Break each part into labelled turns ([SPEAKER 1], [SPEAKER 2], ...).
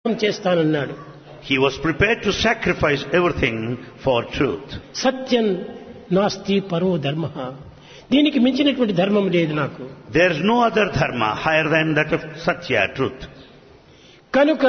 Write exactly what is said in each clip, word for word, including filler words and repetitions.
[SPEAKER 1] చేస్తానన్నాడు.
[SPEAKER 2] He was prepared to sacrifice everything for truth.
[SPEAKER 1] సత్యం నాస్తి పరో ధర్మః. దీనికి మించినటువంటి ధర్మం లేదు నాకు.
[SPEAKER 2] There is no other dharma higher than that of Satya, truth.
[SPEAKER 1] కనుక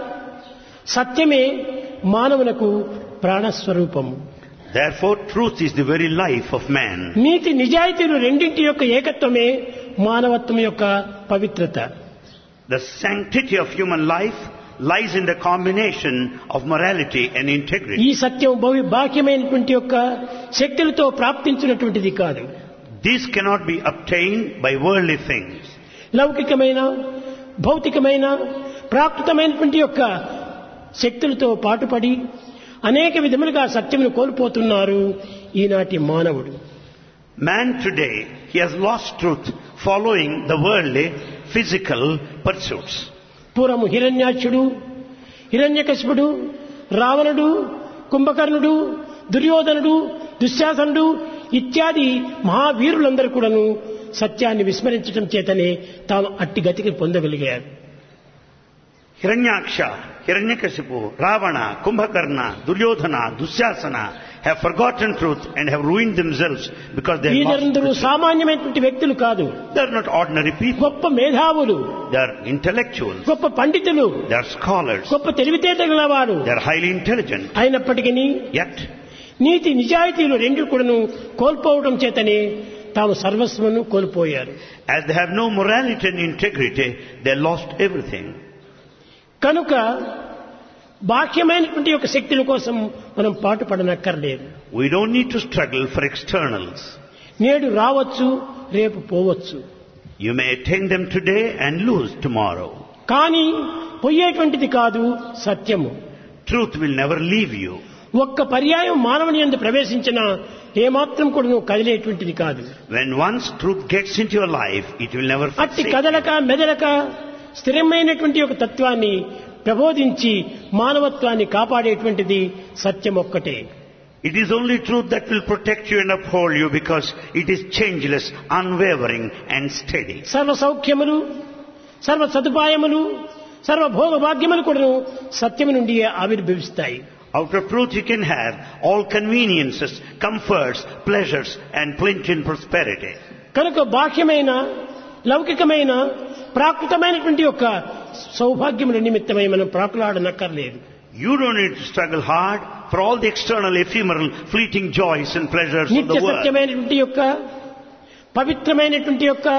[SPEAKER 1] సత్యమే మానవులకు ప్రాణస్వరూపము.
[SPEAKER 2] Therefore, truth is the very life of man.
[SPEAKER 1] నీతి నిజాయితీలు రెండింటి యొక్క ఏకత్వమే మానవత్వం యొక్క పవిత్రత.
[SPEAKER 2] The sanctity of human life lies in the combination of morality and integrity.
[SPEAKER 1] ఈ సత్యం బహు బాహ్యమైనటువంటి యొక్క శక్తులతో ప్రాప్తించినటువంటిది కాదు.
[SPEAKER 2] This cannot be obtained by worldly things.
[SPEAKER 1] లౌకికమైన భౌతికమైన ప్రాకృతమైనటువంటి యొక్క శక్తులతో పాటుపడి అనేక విధములుగా సత్యమును కోల్పోతున్నారు ఈనాటి మానవుడు.
[SPEAKER 2] Man today, he has lost truth following the worldly, physical pursuits.
[SPEAKER 1] పూర్వము హిరణ్యాక్షుడు, హిరణ్యకశిపుడు, రావణుడు, కుంభకర్ణుడు, దుర్యోధనుడు, దుశ్శాసనుడు ఇత్యాది మహావీరులందరూ కూడాను సత్యాన్ని విస్మరించడం చేతనే తాను అట్టి గతికి పొందగలిగారు.
[SPEAKER 2] Hiranyaksha, Hiranyakasipu, Ravana, Kumbhakarna, Duryodhana, Dusyasana have forgotten truth and have ruined themselves because they have lost
[SPEAKER 1] వీరందరూ
[SPEAKER 2] truth.
[SPEAKER 1] సామాన్యమైనటువంటి వ్యక్తులు కాదు.
[SPEAKER 2] They are not ordinary people.
[SPEAKER 1] గొప్ప మేధావులు,
[SPEAKER 2] They are intellectuals.
[SPEAKER 1] గొప్ప పండితులు,
[SPEAKER 2] They are scholars.
[SPEAKER 1] గొప్ప తెలివితేటగలవారు.
[SPEAKER 2] They are highly intelligent.
[SPEAKER 1] అయినప్పటికీ
[SPEAKER 2] Yet,
[SPEAKER 1] నీతి నిజాయితీలు రెండు కూడాను కోల్పోవడం చేతనే తాము సర్వస్వమును కోల్పోయారు.
[SPEAKER 2] as they have no morality and integrity, they lost everything.
[SPEAKER 1] కనుక బాహ్యమైనటువంటి యొక్క శక్తుల కోసం మనం పాటుపడనక్కర్లేదు.
[SPEAKER 2] We don't need to struggle for externals.
[SPEAKER 1] నేడు రావచ్చు, రేపు పోవచ్చు.
[SPEAKER 2] You may attain them today and lose tomorrow.
[SPEAKER 1] కానీ పోయేటువంటిది కాదు సత్యము.
[SPEAKER 2] Truth will never leave you.
[SPEAKER 1] ఒక్క పర్యాయం మానవుని యందు ప్రవేశించిన ఏమాత్రం కూడా నువ్వు కదిలేటువంటిది కాదు.
[SPEAKER 2] When once truth gets into your life, it will never
[SPEAKER 1] అట్టి
[SPEAKER 2] forsake you.
[SPEAKER 1] కదలక మెదలక స్థిరమైనటువంటి ఒక తత్వాన్ని ప్రబోధించి మానవత్వాన్ని కాపాడేటువంటిది సత్యం ఒక్కటే.
[SPEAKER 2] It is only truth that will protect you and uphold you because it is changeless, unwavering and steady.
[SPEAKER 1] సర్వ సౌఖ్యములు, సర్వ సదుపాయములు, సర్వ భోగ భాగ్యములు కూడా సత్యము నుండి ఆవిర్భవిస్తాయి.
[SPEAKER 2] Out of truth you can have all conveniences, comforts, pleasures and plenty and prosperity.
[SPEAKER 1] కనుక బాహ్యమైన లౌకికమైన ప్రాకృతమైనటువంటి యొక్క సౌభాగ్యముల నిమిత్తమై మనం ప్రాకులాడనక్కర్లేదు.
[SPEAKER 2] You don't need to struggle hard for all the external, ephemeral, fleeting joys and pleasures of
[SPEAKER 1] నిత్య
[SPEAKER 2] the world.
[SPEAKER 1] సత్యమైనటువంటి యొక్క పవిత్రమైనటువంటి యొక్క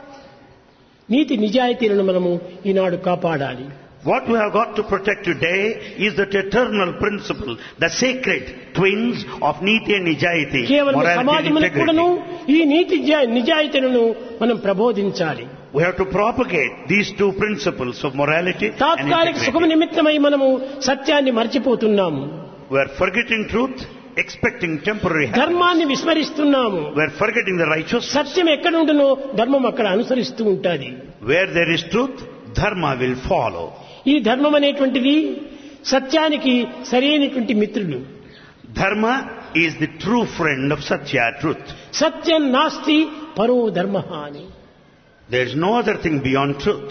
[SPEAKER 1] నీతి నిజాయితీలను మనము ఈనాడు కాపాడాలి.
[SPEAKER 2] What we have got to protect today is that eternal principle, the sacred twins of Niti and Nijayati,
[SPEAKER 1] కేవలం
[SPEAKER 2] morality and
[SPEAKER 1] సమాజములకు కూడాను
[SPEAKER 2] integrity.
[SPEAKER 1] ఈ నీతి జా- నిజాయితీలను మనం ప్రబోధించాలి.
[SPEAKER 2] We have to propagate these two principles of morality and
[SPEAKER 1] తాత్కాలిక సుఖం
[SPEAKER 2] integrity.
[SPEAKER 1] నిమిత్తమై మనము సత్యాన్ని మర్చిపోతున్నాము.
[SPEAKER 2] We are forgetting truth, expecting temporary happiness.
[SPEAKER 1] ధర్మాన్ని విస్మరిస్తున్నాము.
[SPEAKER 2] We are forgetting the righteous.
[SPEAKER 1] సత్యం ఎక్కడ ఉండునో ధర్మం అక్కడ అనుసరిస్తూ ఉంటుంది.
[SPEAKER 2] Where there is truth, dharma will follow.
[SPEAKER 1] ఈ ధర్మం అనేటువంటిది సత్యానికి సరైనటువంటి మిత్రులు.
[SPEAKER 2] Dharma is the true friend of Satya, truth.
[SPEAKER 1] సత్యం నాస్తి పరో ధర్మ అని.
[SPEAKER 2] There is no other thing beyond truth.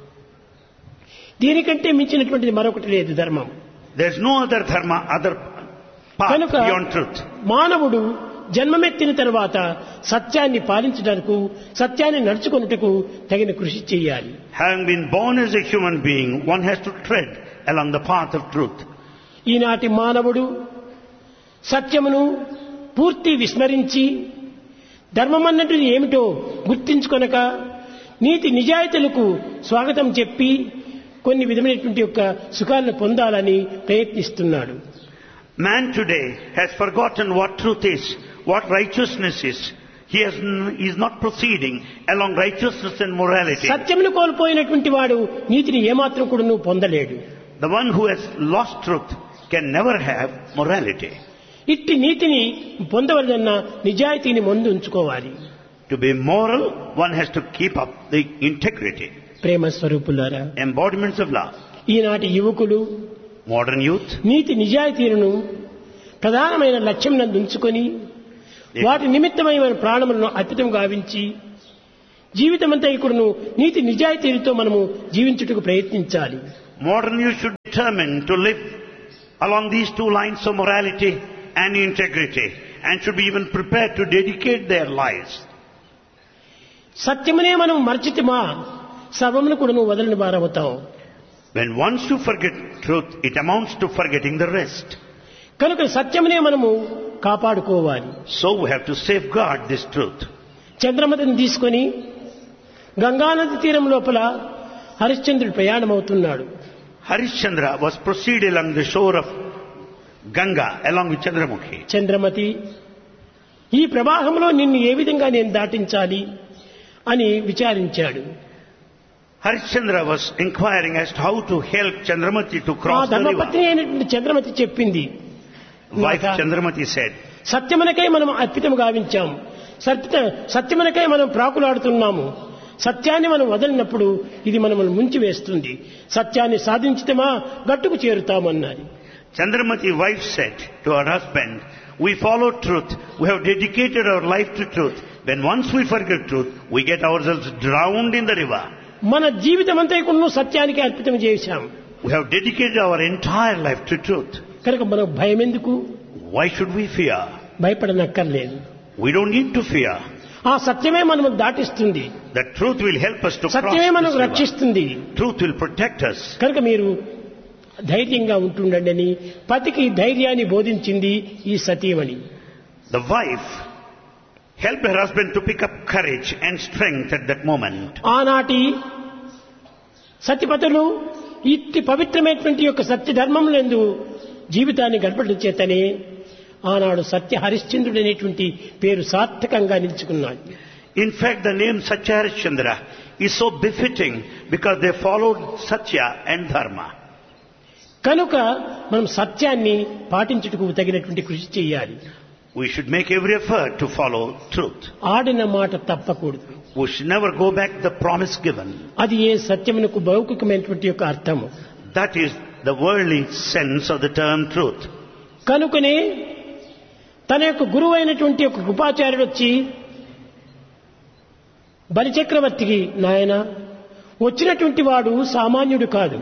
[SPEAKER 1] దీనికంటే మించినటువంటిది మరొకటి లేదు ధర్మం.
[SPEAKER 2] There is no other dharma, other path
[SPEAKER 1] కనుక
[SPEAKER 2] beyond truth.
[SPEAKER 1] మానవుడు జన్మమెత్తిన తర్వాత సత్యాన్ని పాలించడానికి, సత్యాన్ని నడుచుకొనుటకు తగిన కృషి చేయాలి.
[SPEAKER 2] Having been born as a human being, one has to tread along the path of truth.
[SPEAKER 1] ఈనాటి మానవుడు సత్యమును పూర్తి విస్మరించి ధర్మమన్నది ఏమిటో గుర్తించుకొనక నీతి నిజాయితీలకు స్వాగతం చెప్పి కొన్ని విధమైనటువంటి యొక్క సుఖాలను పొందాలని ప్రయత్నిస్తున్నాడు.
[SPEAKER 2] Man today has forgotten what truth is, what righteousness is. He has n- he is not proceeding along righteousness and morality.
[SPEAKER 1] సత్యమును కోల్పోయినటువంటి వాడు నీతిని ఏమాత్రం కూడా నువ్వు పొందలేడు.
[SPEAKER 2] The one who has lost truth can never have morality.
[SPEAKER 1] ఇట్టి నీతిని పొందవలన నిజాయితీని ముందు ఉంచుకోవాలి.
[SPEAKER 2] To be moral, one has to keep up the integrity,
[SPEAKER 1] ప్రేమ స్వరూపులారా,
[SPEAKER 2] embodiments of love.
[SPEAKER 1] ఈనాటి యువకులు
[SPEAKER 2] Modern youth,
[SPEAKER 1] నీతి నిజాయితీలను ప్రధానమైన లక్ష్యం నందు ఉంచుకొని వాటి నిమిత్తమై మన ప్రాణములను అర్పితం గావించి జీవితమంతా ఇక్కడను నీతి నిజాయితీలతో మనము జీవించుటకు ప్రయత్నించాలి.
[SPEAKER 2] modern youth should determined to live along these two lines of morality and integrity, and should be even prepared to dedicate their lives.
[SPEAKER 1] సత్యమునే మనం మర్చితిమా సర్వమును కూడా నువ్వు వదలని వారవుతావు.
[SPEAKER 2] When once you forget truth, it amounts to forgetting the rest.
[SPEAKER 1] కనుక సత్యమునే మనము కాపాడుకోవాలి.
[SPEAKER 2] So we have to safeguard this truth.
[SPEAKER 1] చంద్రమతిని తీసుకొని గంగానది తీరం లోపల హరిశ్చంద్రుడు ప్రయాణమవుతున్నాడు.
[SPEAKER 2] Harishchandra was proceeding along the shore of Ganga along with Chandramukhi.
[SPEAKER 1] Chandramati, ఈ ప్రవాహంలో నిన్ను ఏ విధంగా నేను దాటించాలి అని విచారించాడు.
[SPEAKER 2] Harishchandra was inquiring as to how to help Chandramati to
[SPEAKER 1] ఆ
[SPEAKER 2] cross the
[SPEAKER 1] ధర్మపత్ని
[SPEAKER 2] river.
[SPEAKER 1] అయినటువంటి చంద్రమతి చెప్పింది,
[SPEAKER 2] Wife Chandramati said,
[SPEAKER 1] సత్యమునకై మనం అర్పితం గావించాం, సత్య సత్యమునకై మనం ప్రాకులాడుతున్నాము. సత్యాన్ని మనం వదలినప్పుడు ఇది మనల్ని ముంచి వేస్తుంది. సత్యాన్ని సాధించితమా గట్టుకు చేరుతామన్నది.
[SPEAKER 2] Chandramati wife said to her husband, we follow truth, we have dedicated our life to truth. When once we forget truth, we get ourselves drowned in the river.
[SPEAKER 1] మన జీవితమంతా కూడా సత్యానికి అర్పితం చేశాం.
[SPEAKER 2] We have dedicated our entire life to truth.
[SPEAKER 1] కనుక మనకు భయం ఎందుకు?
[SPEAKER 2] Why should we fear?
[SPEAKER 1] భయపడనక్కర్లేదు.
[SPEAKER 2] We don't need to fear.
[SPEAKER 1] ఆ సత్యమే మనము దాటిస్తుంది.
[SPEAKER 2] The truth will help us to cross
[SPEAKER 1] సత్యమే మనకు
[SPEAKER 2] this river.
[SPEAKER 1] రక్షిస్తుంది.
[SPEAKER 2] Truth will protect us.
[SPEAKER 1] కనుక మీరు ధైర్యంగా ఉంటుండండి అని పతికి ధైర్యాన్ని బోధించింది ఈ సతీమణి.
[SPEAKER 2] The wife helped her husband to pick up courage and strength at that moment.
[SPEAKER 1] ఆనాటి సతిపతులు ఇట్టి పవిత్రమైనటువంటి యొక్క సత్య ధర్మములందు జీవితాన్ని గడపడం చేతనే ఆనాడు సత్య హరిశ్చంద్రుడు అనేటువంటి పేరు సార్థకంగా నిలుచుకున్నాడు.
[SPEAKER 2] In fact, the name Satya Harishchandra is so befitting because they followed Satya and Dharma.
[SPEAKER 1] కనుక మనం సత్యాన్ని పాటించుటకు తగినటువంటి కృషి చేయాలి.
[SPEAKER 2] We should make every effort to follow truth.
[SPEAKER 1] ఆడిన మాట తప్పకూడదు.
[SPEAKER 2] We should never go back the promise given.
[SPEAKER 1] అది ఏ సత్యమునకు భౌతికమైనటువంటి యొక్క అర్థము.
[SPEAKER 2] That is the worldly sense of the term truth.
[SPEAKER 1] కనుకనే తన యొక్క గురువు అయినటువంటి ఒక కృపాచార్యుడు వచ్చి బలిచక్రవర్తికి, నాయన వచ్చినటువంటి వాడు సామాన్యుడు కాదు.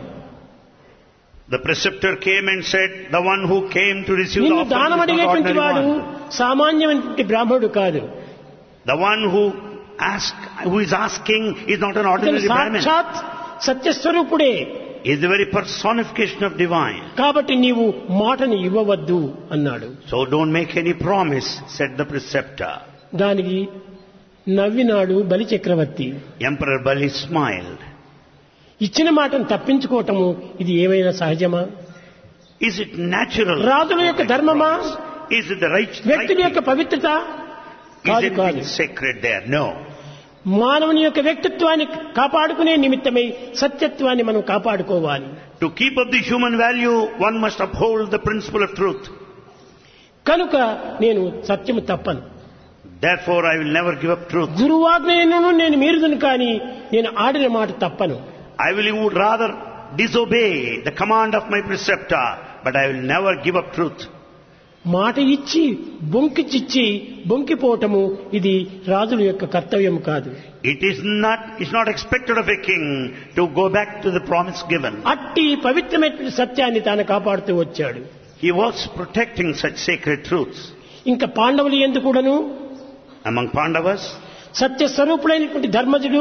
[SPEAKER 2] The preceptor came and said, the one who came to receive the
[SPEAKER 1] నిన్ను
[SPEAKER 2] offering
[SPEAKER 1] దానం
[SPEAKER 2] is not
[SPEAKER 1] అడిగేటువంటి
[SPEAKER 2] ordinary
[SPEAKER 1] వాడు
[SPEAKER 2] one.
[SPEAKER 1] సామాన్యమైనటువంటి బ్రాహ్మణుడు కాదు.
[SPEAKER 2] The one who ask, who is asking is not an
[SPEAKER 1] ఇతను
[SPEAKER 2] ordinary Brahmin.
[SPEAKER 1] సాక్షాత్ సత్యస్వరూపుడే.
[SPEAKER 2] He is the very personification of divine.
[SPEAKER 1] కాబట్టి నీవు మాటని ఇవ్వవద్దు అన్నాడు.
[SPEAKER 2] So don't make any promise, said the preceptor.
[SPEAKER 1] దానికి నవ్వినాడు బలిచక్రవర్తి.
[SPEAKER 2] Emperor Bali smiled.
[SPEAKER 1] ఇచ్చిన మాటను తప్పించుకోవటము ఇది ఏమైనా సహజమా?
[SPEAKER 2] Is it natural?
[SPEAKER 1] రాజుల యొక్క ధర్మమా?
[SPEAKER 2] Is it the right, right
[SPEAKER 1] వ్యక్తుల యొక్క
[SPEAKER 2] thing?
[SPEAKER 1] పవిత్రత
[SPEAKER 2] Is
[SPEAKER 1] కాదు
[SPEAKER 2] it
[SPEAKER 1] కాదు.
[SPEAKER 2] being sacred there? No.
[SPEAKER 1] మానవుని యొక్క వ్యక్తిత్వాన్ని కాపాడుకునే నిమిత్తమై సత్యత్వాన్ని మనం కాపాడుకోవాలి.
[SPEAKER 2] To keep up the human value, one must uphold the principle of truth.
[SPEAKER 1] కనుక నేను సత్యము తప్పను.
[SPEAKER 2] Therefore, I will never give up truth.
[SPEAKER 1] గురువాజ్ఞను నేను మీరుదును కానీ నేను ఆడిన మాట తప్పను.
[SPEAKER 2] I will would rather disobey the command of my preceptor, but I will never give up truth.
[SPEAKER 1] మాట ఇచ్చి బొంకిచిచ్చి బొంకిపోవటము ఇది రాజుల యొక్క కర్తవ్యం కాదు.
[SPEAKER 2] It is not, it's not expected of a king to go back to the promise given.
[SPEAKER 1] అట్టి పవిత్రమైన సత్యాన్ని తాను కాపాడుతూ వచ్చాడు.
[SPEAKER 2] He was protecting such sacred truths.
[SPEAKER 1] ఇంకా పాండవులు ఎందుకు కూడాను
[SPEAKER 2] Among Pandavas,
[SPEAKER 1] Satya స్వరూపుడైనటువంటి ధర్మజుడు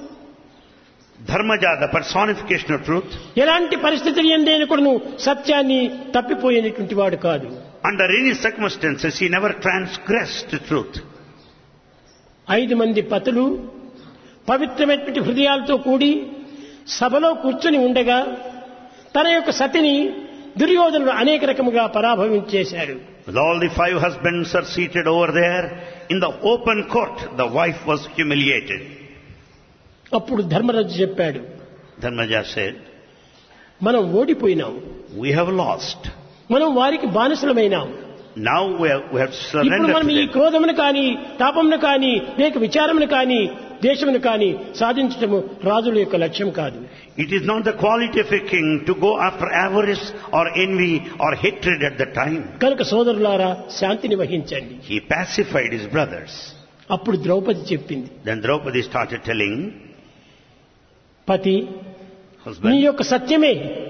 [SPEAKER 2] Dharmaja, the personification of truth,
[SPEAKER 1] ఎలాంటి పరిస్థితులు ఎందైనా కూడాను సత్యాన్ని తప్పిపోయినటువంటి వాడు కాదు.
[SPEAKER 2] under any circumstances, he never transgressed truth.
[SPEAKER 1] ఐదు మంది పతులు పవిత్రమైనటువంటి హృదయాలతో కూడి సభలో కూర్చొని ఉండగా తన యొక్క సతిని దుర్యోధనుడు అనేక రకముగా పరాభవించేశాడు.
[SPEAKER 2] With all the five husbands are seated over there, in the open court, the wife was humiliated.
[SPEAKER 1] అప్పుడు ధర్మరాజు చెప్పాడు,
[SPEAKER 2] Dharmaja said,
[SPEAKER 1] మనం ఓడిపోయినాం,
[SPEAKER 2] we have lost.
[SPEAKER 1] మనం వారికి బానిసలమైనాం.
[SPEAKER 2] Now we have, we have
[SPEAKER 1] ఇప్పుడు
[SPEAKER 2] surrendered
[SPEAKER 1] మనం
[SPEAKER 2] to
[SPEAKER 1] ఈ
[SPEAKER 2] them.
[SPEAKER 1] క్రోధమును కానీ తాపమును కానీ లేక విచారమును కానీ దేశమును కానీ సాధించటము రాజుల యొక్క లక్ష్యం కాదు.
[SPEAKER 2] It is not the quality of a king to go after avarice or envy or hatred at the time.
[SPEAKER 1] కనుక సోదరులారా శాంతిని వహించండి.
[SPEAKER 2] He pacified his brothers.
[SPEAKER 1] అప్పుడు ద్రౌపది చెప్పింది,
[SPEAKER 2] Then Draupadi started telling,
[SPEAKER 1] పతి నీ
[SPEAKER 2] husband,
[SPEAKER 1] యొక్క సత్యమే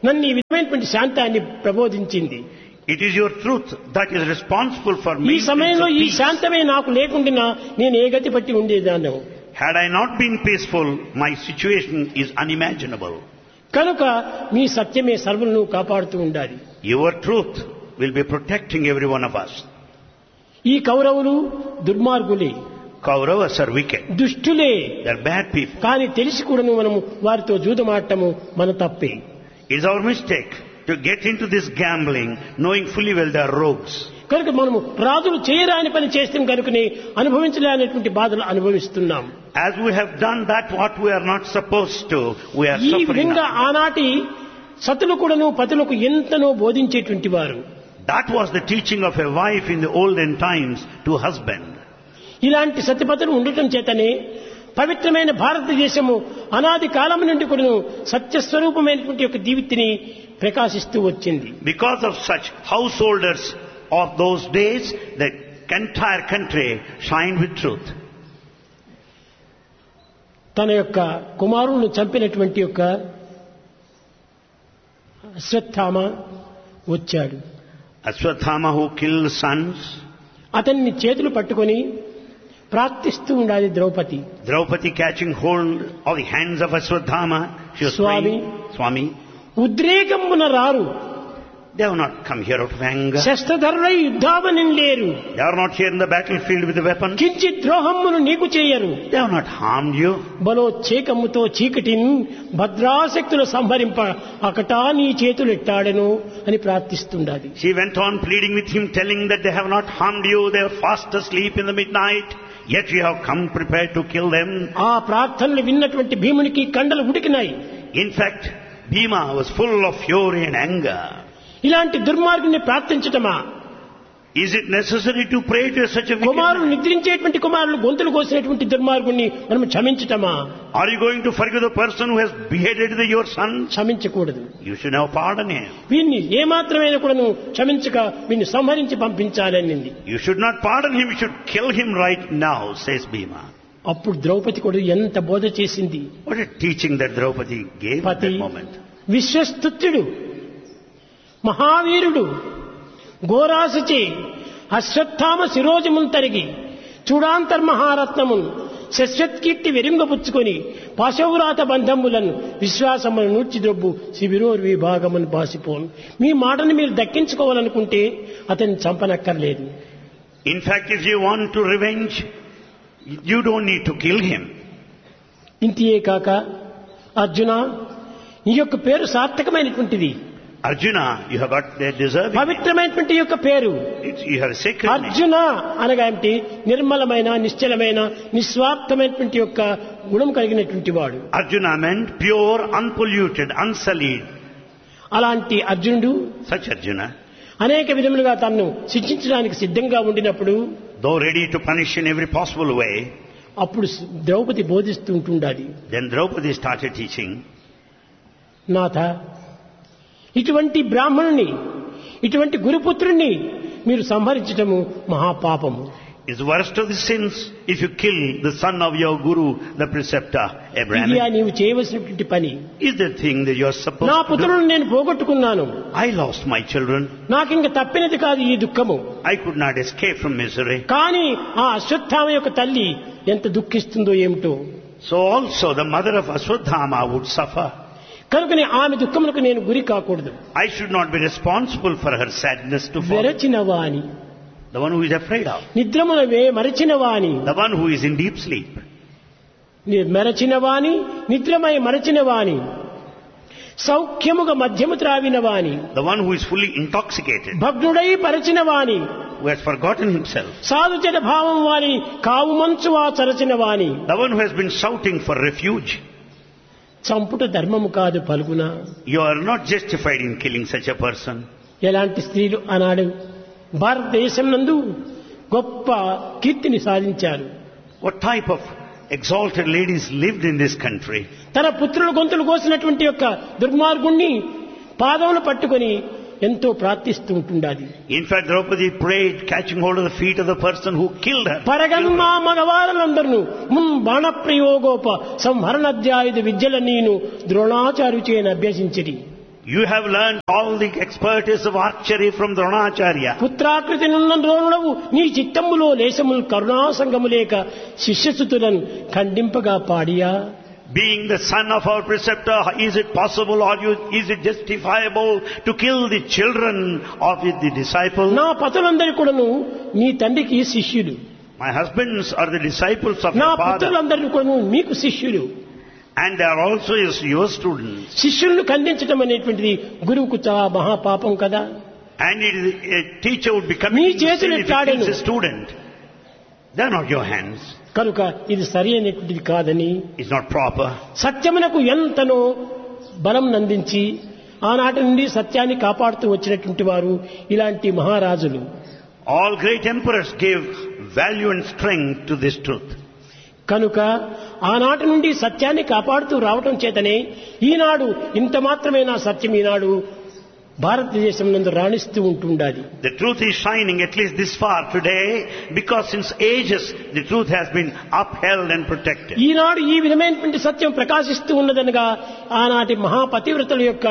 [SPEAKER 1] నన్ను ఈ విధమైనటువంటి శాంతాన్ని ప్రబోధించింది.
[SPEAKER 2] It is your truth that is responsible for
[SPEAKER 1] ఈ
[SPEAKER 2] maintenance
[SPEAKER 1] సమయంలో
[SPEAKER 2] of
[SPEAKER 1] ఈ
[SPEAKER 2] peace.
[SPEAKER 1] శాంతమే నాకు లేకుండా నేను ఏ గతి పట్టి ఉండేదాన్ని.
[SPEAKER 2] Had I not been peaceful, my situation is unimaginable.
[SPEAKER 1] కనుక మీ సత్యమే సర్వులను కాపాడుతూ ఉండాలి.
[SPEAKER 2] Your truth will be protecting every one of us.
[SPEAKER 1] ఈ కౌరవులు దుర్మార్గులే,
[SPEAKER 2] Kauravas are wicked.
[SPEAKER 1] దుష్టులే.
[SPEAKER 2] They are bad people.
[SPEAKER 1] కానీ తెలిసి కూడాను మనము వారితో జూదమాడటము మన తప్పే.
[SPEAKER 2] It is our mistake to get into this gambling knowing fully well they are rogues.
[SPEAKER 1] కనుక మనము రాజులు చేయరాని పని చేస్తాం కనుకనే అనుభవించలేనటువంటి బాధలు అనుభవిస్తున్నాం.
[SPEAKER 2] As we have done that what we are not supposed to, we are
[SPEAKER 1] ఈ
[SPEAKER 2] suffering
[SPEAKER 1] విధంగా
[SPEAKER 2] now.
[SPEAKER 1] ఆనాటి సతులు కూడాను పతులకు ఎంతనో బోధించేటువంటి వారు.
[SPEAKER 2] That was the teaching of a wife in the olden times to husband.
[SPEAKER 1] ఇలాంటి సత్యపతులు ఉండటం చేతనే పవిత్రమైన భారతదేశము అనాది కాలం నుండి కూడాను సత్యస్వరూపమైనటువంటి యొక్క దీవితిని ప్రకాశిస్తూ వచ్చింది.
[SPEAKER 2] Because of such householders of those days, the entire country shined with truth.
[SPEAKER 1] తన యొక్క కుమారులను చంపినటువంటి యొక్క అశ్వత్థామ వచ్చాడు.
[SPEAKER 2] Ashwathama who killed sons,
[SPEAKER 1] అతన్ని చేతులు పట్టుకొని ప్రార్థిస్తూ ఉండాలి Draupadi.
[SPEAKER 2] Draupadi catching hold of the hands of Ashwathama, she was
[SPEAKER 1] Swami.
[SPEAKER 2] praying, Swami,
[SPEAKER 1] ఉద్రేకమున రారు,
[SPEAKER 2] they have not come here out of anger.
[SPEAKER 1] శస్త్రధరులై యుద్ధావని లేరు,
[SPEAKER 2] They are not here in the battlefield with the weapons.
[SPEAKER 1] కించిత్ ద్రోహమును నీకు చేయరు.
[SPEAKER 2] They have not harmed you.
[SPEAKER 1] బలోచ్చేకముతో చీకటిని భద్రాశక్తులు సంహరింప అకటా నీ చేతులు ఎట్టాడెను అని ప్రార్థిస్తుండాలి.
[SPEAKER 2] She went on pleading with him, telling that they have not harmed you, they are fast asleep in the midnight, yet you have come prepared to kill them.
[SPEAKER 1] ఆ ప్రార్థనలు విన్నటువంటి భీమునికి కండలు ఉడికినాయి.
[SPEAKER 2] In fact, Bhima was full of fury and anger.
[SPEAKER 1] ఇలాంటి దుర్మార్గుని ప్రార్థించటమా?
[SPEAKER 2] Is it necessary to pray to such a wicked
[SPEAKER 1] కుమారులు
[SPEAKER 2] man?
[SPEAKER 1] నిద్రించేటువంటి కుమారులు గొంతులు కోసినటువంటి దుర్మార్గుని మనం క్షమించటమా?
[SPEAKER 2] Are you going to forgive the person who has beheaded the, your son?
[SPEAKER 1] క్షమించకూడదు.
[SPEAKER 2] You should now pardon him.
[SPEAKER 1] వీరిని ఏమాత్రమైనా కూడాను క్షమించక వీరిని సంహరించి పంపించాలని.
[SPEAKER 2] You should not pardon him, you should kill him right now, says Bhima.
[SPEAKER 1] అప్పుడు ద్రౌపది కూడా ఎంత బోధ చేసింది.
[SPEAKER 2] What a teaching that Draupadi gave at
[SPEAKER 1] పతి
[SPEAKER 2] that moment.
[SPEAKER 1] విశ్వస్తుత్యుడు, మహావీరుడు, ఘోరాసుచే అశ్వత్థామ శిరోజమును తరిగి చూడాంతర్మహారత్నమును శశ్వత్కీర్తి వెరింగపుచ్చుకొని పాశౌరాత బంధములను విశ్వాసమును నూర్చిద్రొబ్బు శిబిరోర్ విభాగమును బాసిపోను. మీ మాటను మీరు దక్కించుకోవాలనుకుంటే అతన్ని చంపనక్కర్లేదు.
[SPEAKER 2] In fact, if you want to revenge, you don't need to kill him.
[SPEAKER 1] ఇంతియే కాక అర్జున, నీ యొక్క పేరు సార్థకమైనటువంటిది,
[SPEAKER 2] Arjuna, you have got the deserving.
[SPEAKER 1] పవిత్రమైనటువంటి యొక్క పేరు.
[SPEAKER 2] It's, you have a sacred name.
[SPEAKER 1] Arjuna అనగా ఏమిటి? నిర్మలమైన, నిశ్చలమైన, నిస్వార్థమైనటువంటి యొక్క గుణం కలిగినటువంటి వాడు.
[SPEAKER 2] Arjuna meant pure, unpolluted, unsullied.
[SPEAKER 1] అలాంటి అర్జునుడు
[SPEAKER 2] Such Arjuna,
[SPEAKER 1] అనేక విధములుగా తనను శిక్షించడానికి సిద్ధంగా ఉండినప్పుడు,
[SPEAKER 2] though ready to punish in every possible way,
[SPEAKER 1] అప్పుడు ద్రౌపది బోధిస్తూ ఉంటుండాలి.
[SPEAKER 2] then Draupadi started teaching,
[SPEAKER 1] నాథ, ఇటువంటి బ్రాహ్మణుని, ఇటువంటి గురుపుత్రుణ్ణి మీరు సంహరించటము మహాపాపము.
[SPEAKER 2] It's the worst of the sins if you kill the son of your guru, the preceptor,
[SPEAKER 1] ఇది
[SPEAKER 2] Abraham.
[SPEAKER 1] నీవు చేయవలసినటువంటి పని.
[SPEAKER 2] Is the thing that you are supposed
[SPEAKER 1] నా
[SPEAKER 2] to do.
[SPEAKER 1] పుత్రులను నేను పోగొట్టుకున్నాను,
[SPEAKER 2] I lost my children.
[SPEAKER 1] నాకింక తప్పినది కాదు ఈ దుఃఖము.
[SPEAKER 2] I could not escape from misery.
[SPEAKER 1] కానీ ఆ అశ్వత్థామ యొక్క తల్లి ఎంత దుఃఖిస్తుందో ఏమిటో.
[SPEAKER 2] So also the mother of Ashwadhama would suffer.
[SPEAKER 1] కనుకనే ఆమె దుఃఖములకు నేను గురి కాకూడదు.
[SPEAKER 2] I should not be responsible for her sadness to fall.
[SPEAKER 1] వెరచినవాని,
[SPEAKER 2] The one who is afraid of.
[SPEAKER 1] నిద్రమునవే మరచినవాని,
[SPEAKER 2] The one who is in deep sleep.
[SPEAKER 1] మెరచినవాని, నిద్రమై మరచినవాని, సౌఖ్యముగా మధ్యము త్రావినవాని,
[SPEAKER 2] The one who is fully intoxicated,
[SPEAKER 1] భగ్నుడై పరచినవాని,
[SPEAKER 2] who has forgotten himself.
[SPEAKER 1] సాధుజన భావం వాని కావు మంచువా చరచినవాని.
[SPEAKER 2] The one who has been shouting for refuge.
[SPEAKER 1] చంపుట ధర్మము కాదు పలుకున.
[SPEAKER 2] You are not justified in killing such a person.
[SPEAKER 1] ఎలాంటి స్త్రీలు ఆనాడు భారతదేశం నందు గొప్ప కీర్తిని సాధించారు.
[SPEAKER 2] What type of exalted ladies lived in this country?
[SPEAKER 1] తన పుత్రుల గొంతులు కోసినటువంటి యొక్క దుర్మార్గుణ్ణి పాదములు పట్టుకొని ఎంతో ప్రార్థిస్తూ ఉంటుండాలి.
[SPEAKER 2] In fact, Draupadi prayed, catching hold of the feet of the person who killed her.
[SPEAKER 1] పరగన్మా మగవారులందరూ ముం బాణ ప్రయోగోప సంహరణాధ్యాయుధ విద్యల నేను ద్రోణాచార్యుచేన అభ్యసించిరి.
[SPEAKER 2] You have learned all the expertise of archery from Dronacharya.
[SPEAKER 1] పుత్రాకృతి నున్న ద్రోణుడవు నీ చిత్తములో లేశములు కరుణాసంగము లేక శిష్యసుతులను ఖండింపగా పాడియా.
[SPEAKER 2] Being the son of our preceptor, is it possible or you, is it justifiable to kill the children of the disciples?
[SPEAKER 1] నా పతులందరి కూడాను నీ తండ్రికి శిష్యులు.
[SPEAKER 2] My husbands are the disciples of
[SPEAKER 1] నా
[SPEAKER 2] your father.
[SPEAKER 1] పుత్రులందరినీ కూడాను మీకు శిష్యులు.
[SPEAKER 2] And they are also your students.
[SPEAKER 1] శిష్యులను ఖండించడం అనేటువంటిది గురువుకు చాలా మహాపాపం కదా.
[SPEAKER 2] And it is, a teacher would be committing sin if he kills a student. They are not your hands.
[SPEAKER 1] కనుక ఇది సరి అయినటువంటిది కాదని,
[SPEAKER 2] It's not proper.
[SPEAKER 1] సత్యమునకు ఎంతనో బలం నందించి ఆనాటి నుండి సత్యాన్ని కాపాడుతూ వచ్చినటువంటి వారు ఇలాంటి మహారాజులు.
[SPEAKER 2] All great emperors gave value and strength to this truth.
[SPEAKER 1] కనుక ఆనాటి నుండి సత్యాన్ని కాపాడుతూ రావటం చేతనే ఈనాడు ఇంత మాత్రమే నా సత్యం ఈనాడు భారతదేశం నందు రాణిస్తూ ఉంటుండాలి.
[SPEAKER 2] The truth is shining at least this far today because since ages the truth has been upheld and protected.
[SPEAKER 1] ఈనాడు ఈ విధమైనటువంటి సత్యం ప్రకాశిస్తూ ఉన్నదనగా ఆనాటి మహాపతివ్రతల యొక్క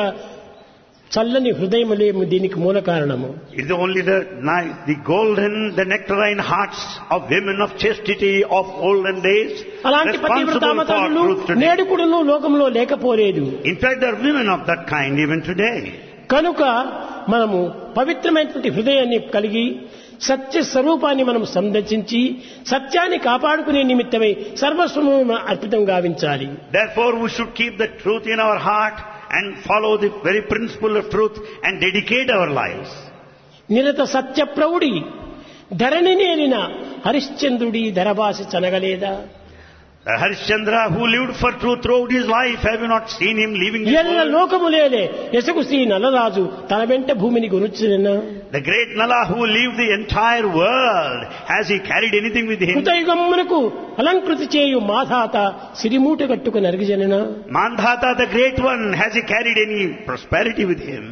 [SPEAKER 1] చల్లని హృదయములేము దీనికి మూల కారణము.
[SPEAKER 2] It is only the the golden, the nectarine hearts of women of chastity of olden days
[SPEAKER 1] అలాంటి
[SPEAKER 2] responsible for
[SPEAKER 1] పతివ్రతామతలు
[SPEAKER 2] truth today.
[SPEAKER 1] నేడుకుడును లోకంలో లేకపోలేదు.
[SPEAKER 2] In fact, there are women of that kind even today.
[SPEAKER 1] కనుక మనము పవిత్రమైనటువంటి హృదయాన్ని కలిగి సత్య స్వరూపాన్ని మనం సందర్శించి సత్యాన్ని కాపాడుకునే నిమిత్తమై సర్వస్వము అర్పితం గావించాలి.
[SPEAKER 2] Therefore, we should keep the truth in our heart and follow the very principle of truth and dedicate our lives.
[SPEAKER 1] నిరత Satya ప్రౌఢి Dharani నేరిన హరిశ్చంద్రుడి ధరవాసి చనగలేదా.
[SPEAKER 2] The Harishchandra who lived for truth throughout his life, have you not seen him leaving this
[SPEAKER 1] ఎల్ల
[SPEAKER 2] world?
[SPEAKER 1] లోకములేలే ఎసగు Shri Nalaraju తన వెంట భూమిని గురుచున.
[SPEAKER 2] The great Nala who lived the entire world, has he carried anything with him?
[SPEAKER 1] హృదయగమ్మునకు అలంకృతి చేయు మాధాత సిరిమూట కట్టుకు నరిగిజనన.
[SPEAKER 2] Mandhata, the great one, has he carried any prosperity with him?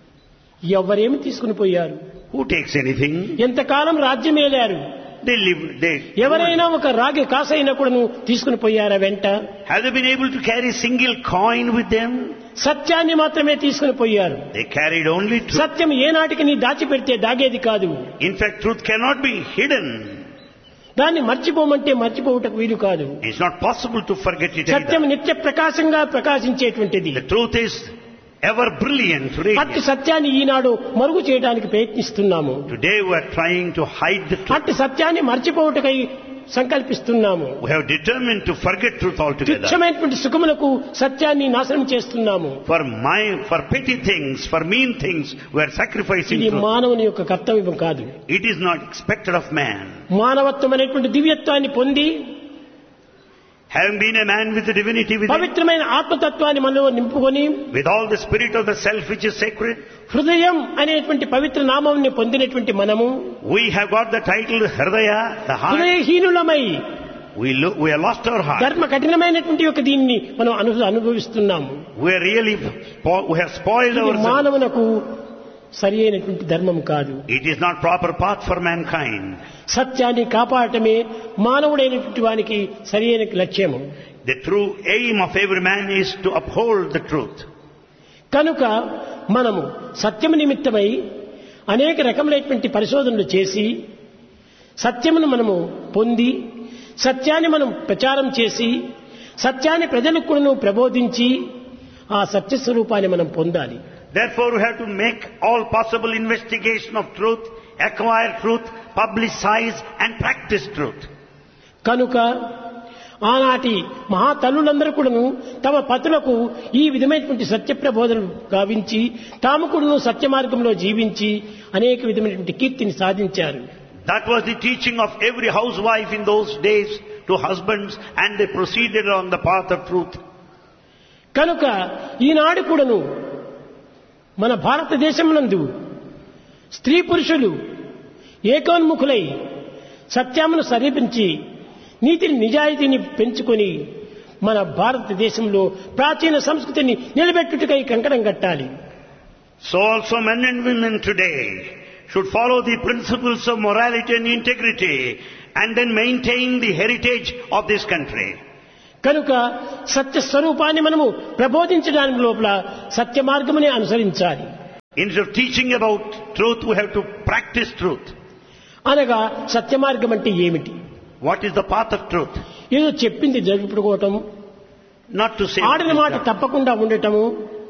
[SPEAKER 1] ఎవరేమి తీసుకుని పోయారు?
[SPEAKER 2] Who takes anything?
[SPEAKER 1] ఎంతకాలం రాజ్యమేలారు?
[SPEAKER 2] They live, they...
[SPEAKER 1] ఎవరైనా ఒక రాగి కాసైనా కూడా నువ్వు తీసుకుని పోయారా వెంట?
[SPEAKER 2] Have they been able to carry a single coin with them?
[SPEAKER 1] సత్యాన్ని మాత్రమే తీసుకుని పోయారు.
[SPEAKER 2] They carried only truth.
[SPEAKER 1] సత్యం ఏనాటికి నీ దాచిపెడితే దాగేది కాదు.
[SPEAKER 2] In fact, truth cannot be hidden.
[SPEAKER 1] దాన్ని మర్చిపోమంటే మర్చిపోవటకు వీలు కాదు.
[SPEAKER 2] It's not possible to forget it
[SPEAKER 1] Satyam
[SPEAKER 2] either.
[SPEAKER 1] నిత్య ప్రకాశంగా ప్రకాశించేటువంటిది.
[SPEAKER 2] The truth is ever brilliant,
[SPEAKER 1] అట్టి
[SPEAKER 2] radiant.
[SPEAKER 1] సత్యాన్ని ఈనాడు మరుగు చేయడానికి ప్రయత్నిస్తున్నాము.
[SPEAKER 2] Today we are trying to hide the truth.
[SPEAKER 1] అట్టి సత్యాన్ని మర్చిపోవటకై సంకల్పిస్తున్నాము.
[SPEAKER 2] We have determined to forget truth altogether.
[SPEAKER 1] తుచ్చమైనటువంటి సుఖములకు సత్యాన్ని నాశనం చేస్తున్నాము.
[SPEAKER 2] For my, for petty things, for mean things, we are sacrificing
[SPEAKER 1] ఇది
[SPEAKER 2] truth.
[SPEAKER 1] మానవుని యొక్క కర్తవ్యం కాదు.
[SPEAKER 2] It is not expected of man.
[SPEAKER 1] మానవత్వం అనేటువంటి దివ్యత్వాన్ని పొంది
[SPEAKER 2] Having been a man with the divinity within,
[SPEAKER 1] పవిత్రమైన ఆత్మతత్వాన్ని మనలో నింపుకొని
[SPEAKER 2] with all the spirit of the self which is sacred,
[SPEAKER 1] హృదయం అనేటువంటి పవిత్ర నామాన్ని పొందినటువంటి మనము
[SPEAKER 2] we have got the title Hridaya, the heart.
[SPEAKER 1] హృదయహీనులమై
[SPEAKER 2] We, lo- we have lost our heart.
[SPEAKER 1] ధర్మ కఠినమైనటువంటి యొక్క దీన్ని మనం అను అనుభవిస్తున్నాము.
[SPEAKER 2] We are really, spo- we have spoiled
[SPEAKER 1] ఇది
[SPEAKER 2] ourselves.
[SPEAKER 1] మానవునకు సరి అయినటువంటి ధర్మం కాదు.
[SPEAKER 2] It is not proper path for mankind.
[SPEAKER 1] సత్యాన్ని కాపాడటమే మానవుడైనటువంటి వానికి సరి అయిన లక్ష్యము.
[SPEAKER 2] The true aim of every man is to uphold the truth.
[SPEAKER 1] కనుక మనము సత్యము నిమిత్తమై అనేక రకములైనటువంటి పరిశోధనలు చేసి సత్యమును మనము పొంది సత్యాన్ని మనం ప్రచారం చేసి సత్యాన్ని ప్రజలకు కూడా ప్రబోధించి ఆ సత్య స్వరూపాన్ని మనం పొందాలి.
[SPEAKER 2] Therefore, we have to make all possible investigation of truth, acquire truth, publicize and practice truth.
[SPEAKER 1] కనుక ఆనాటి మహాతల్లులందరూ కూడాను తమ పతులకు ఈ విధమైనటువంటి సత్య ప్రబోధనలు గావించి తాము కూడాను సత్య మార్గంలో జీవించి అనేక విధమైనటువంటి కీర్తిని సాధించారు.
[SPEAKER 2] That was the teaching of every housewife in those days to husbands, and they proceeded on the path of truth.
[SPEAKER 1] కనుక ఈనాడు కూడాను మన భారతదేశమునందు స్త్రీ పురుషులు ఏకోన్ముఖులై సత్యమును సమీపించి నీతిని నిజాయితీని పెంచుకొని మన భారతదేశంలో ప్రాచీన సంస్కృతిని నిలబెట్టుటకై కంకణం కట్టాలి.
[SPEAKER 2] So also men and women today should follow the principles of morality and integrity and then maintain the heritage of this country.
[SPEAKER 1] కనుక సత్య స్వరూపాన్ని మనము ప్రబోధించడానికి లోపల సత్య మార్గమునే అనుసరించాలి.
[SPEAKER 2] Instead of teaching about truth, we have to practice truth.
[SPEAKER 1] అనగా సత్య మార్గం అంటే ఏమిటి?
[SPEAKER 2] What is the path of truth?
[SPEAKER 1] ఏదో చెప్పింది జరుపుకోవటం,
[SPEAKER 2] Not to say,
[SPEAKER 1] ఆడిన మాట తప్పకుండా ఉండటము,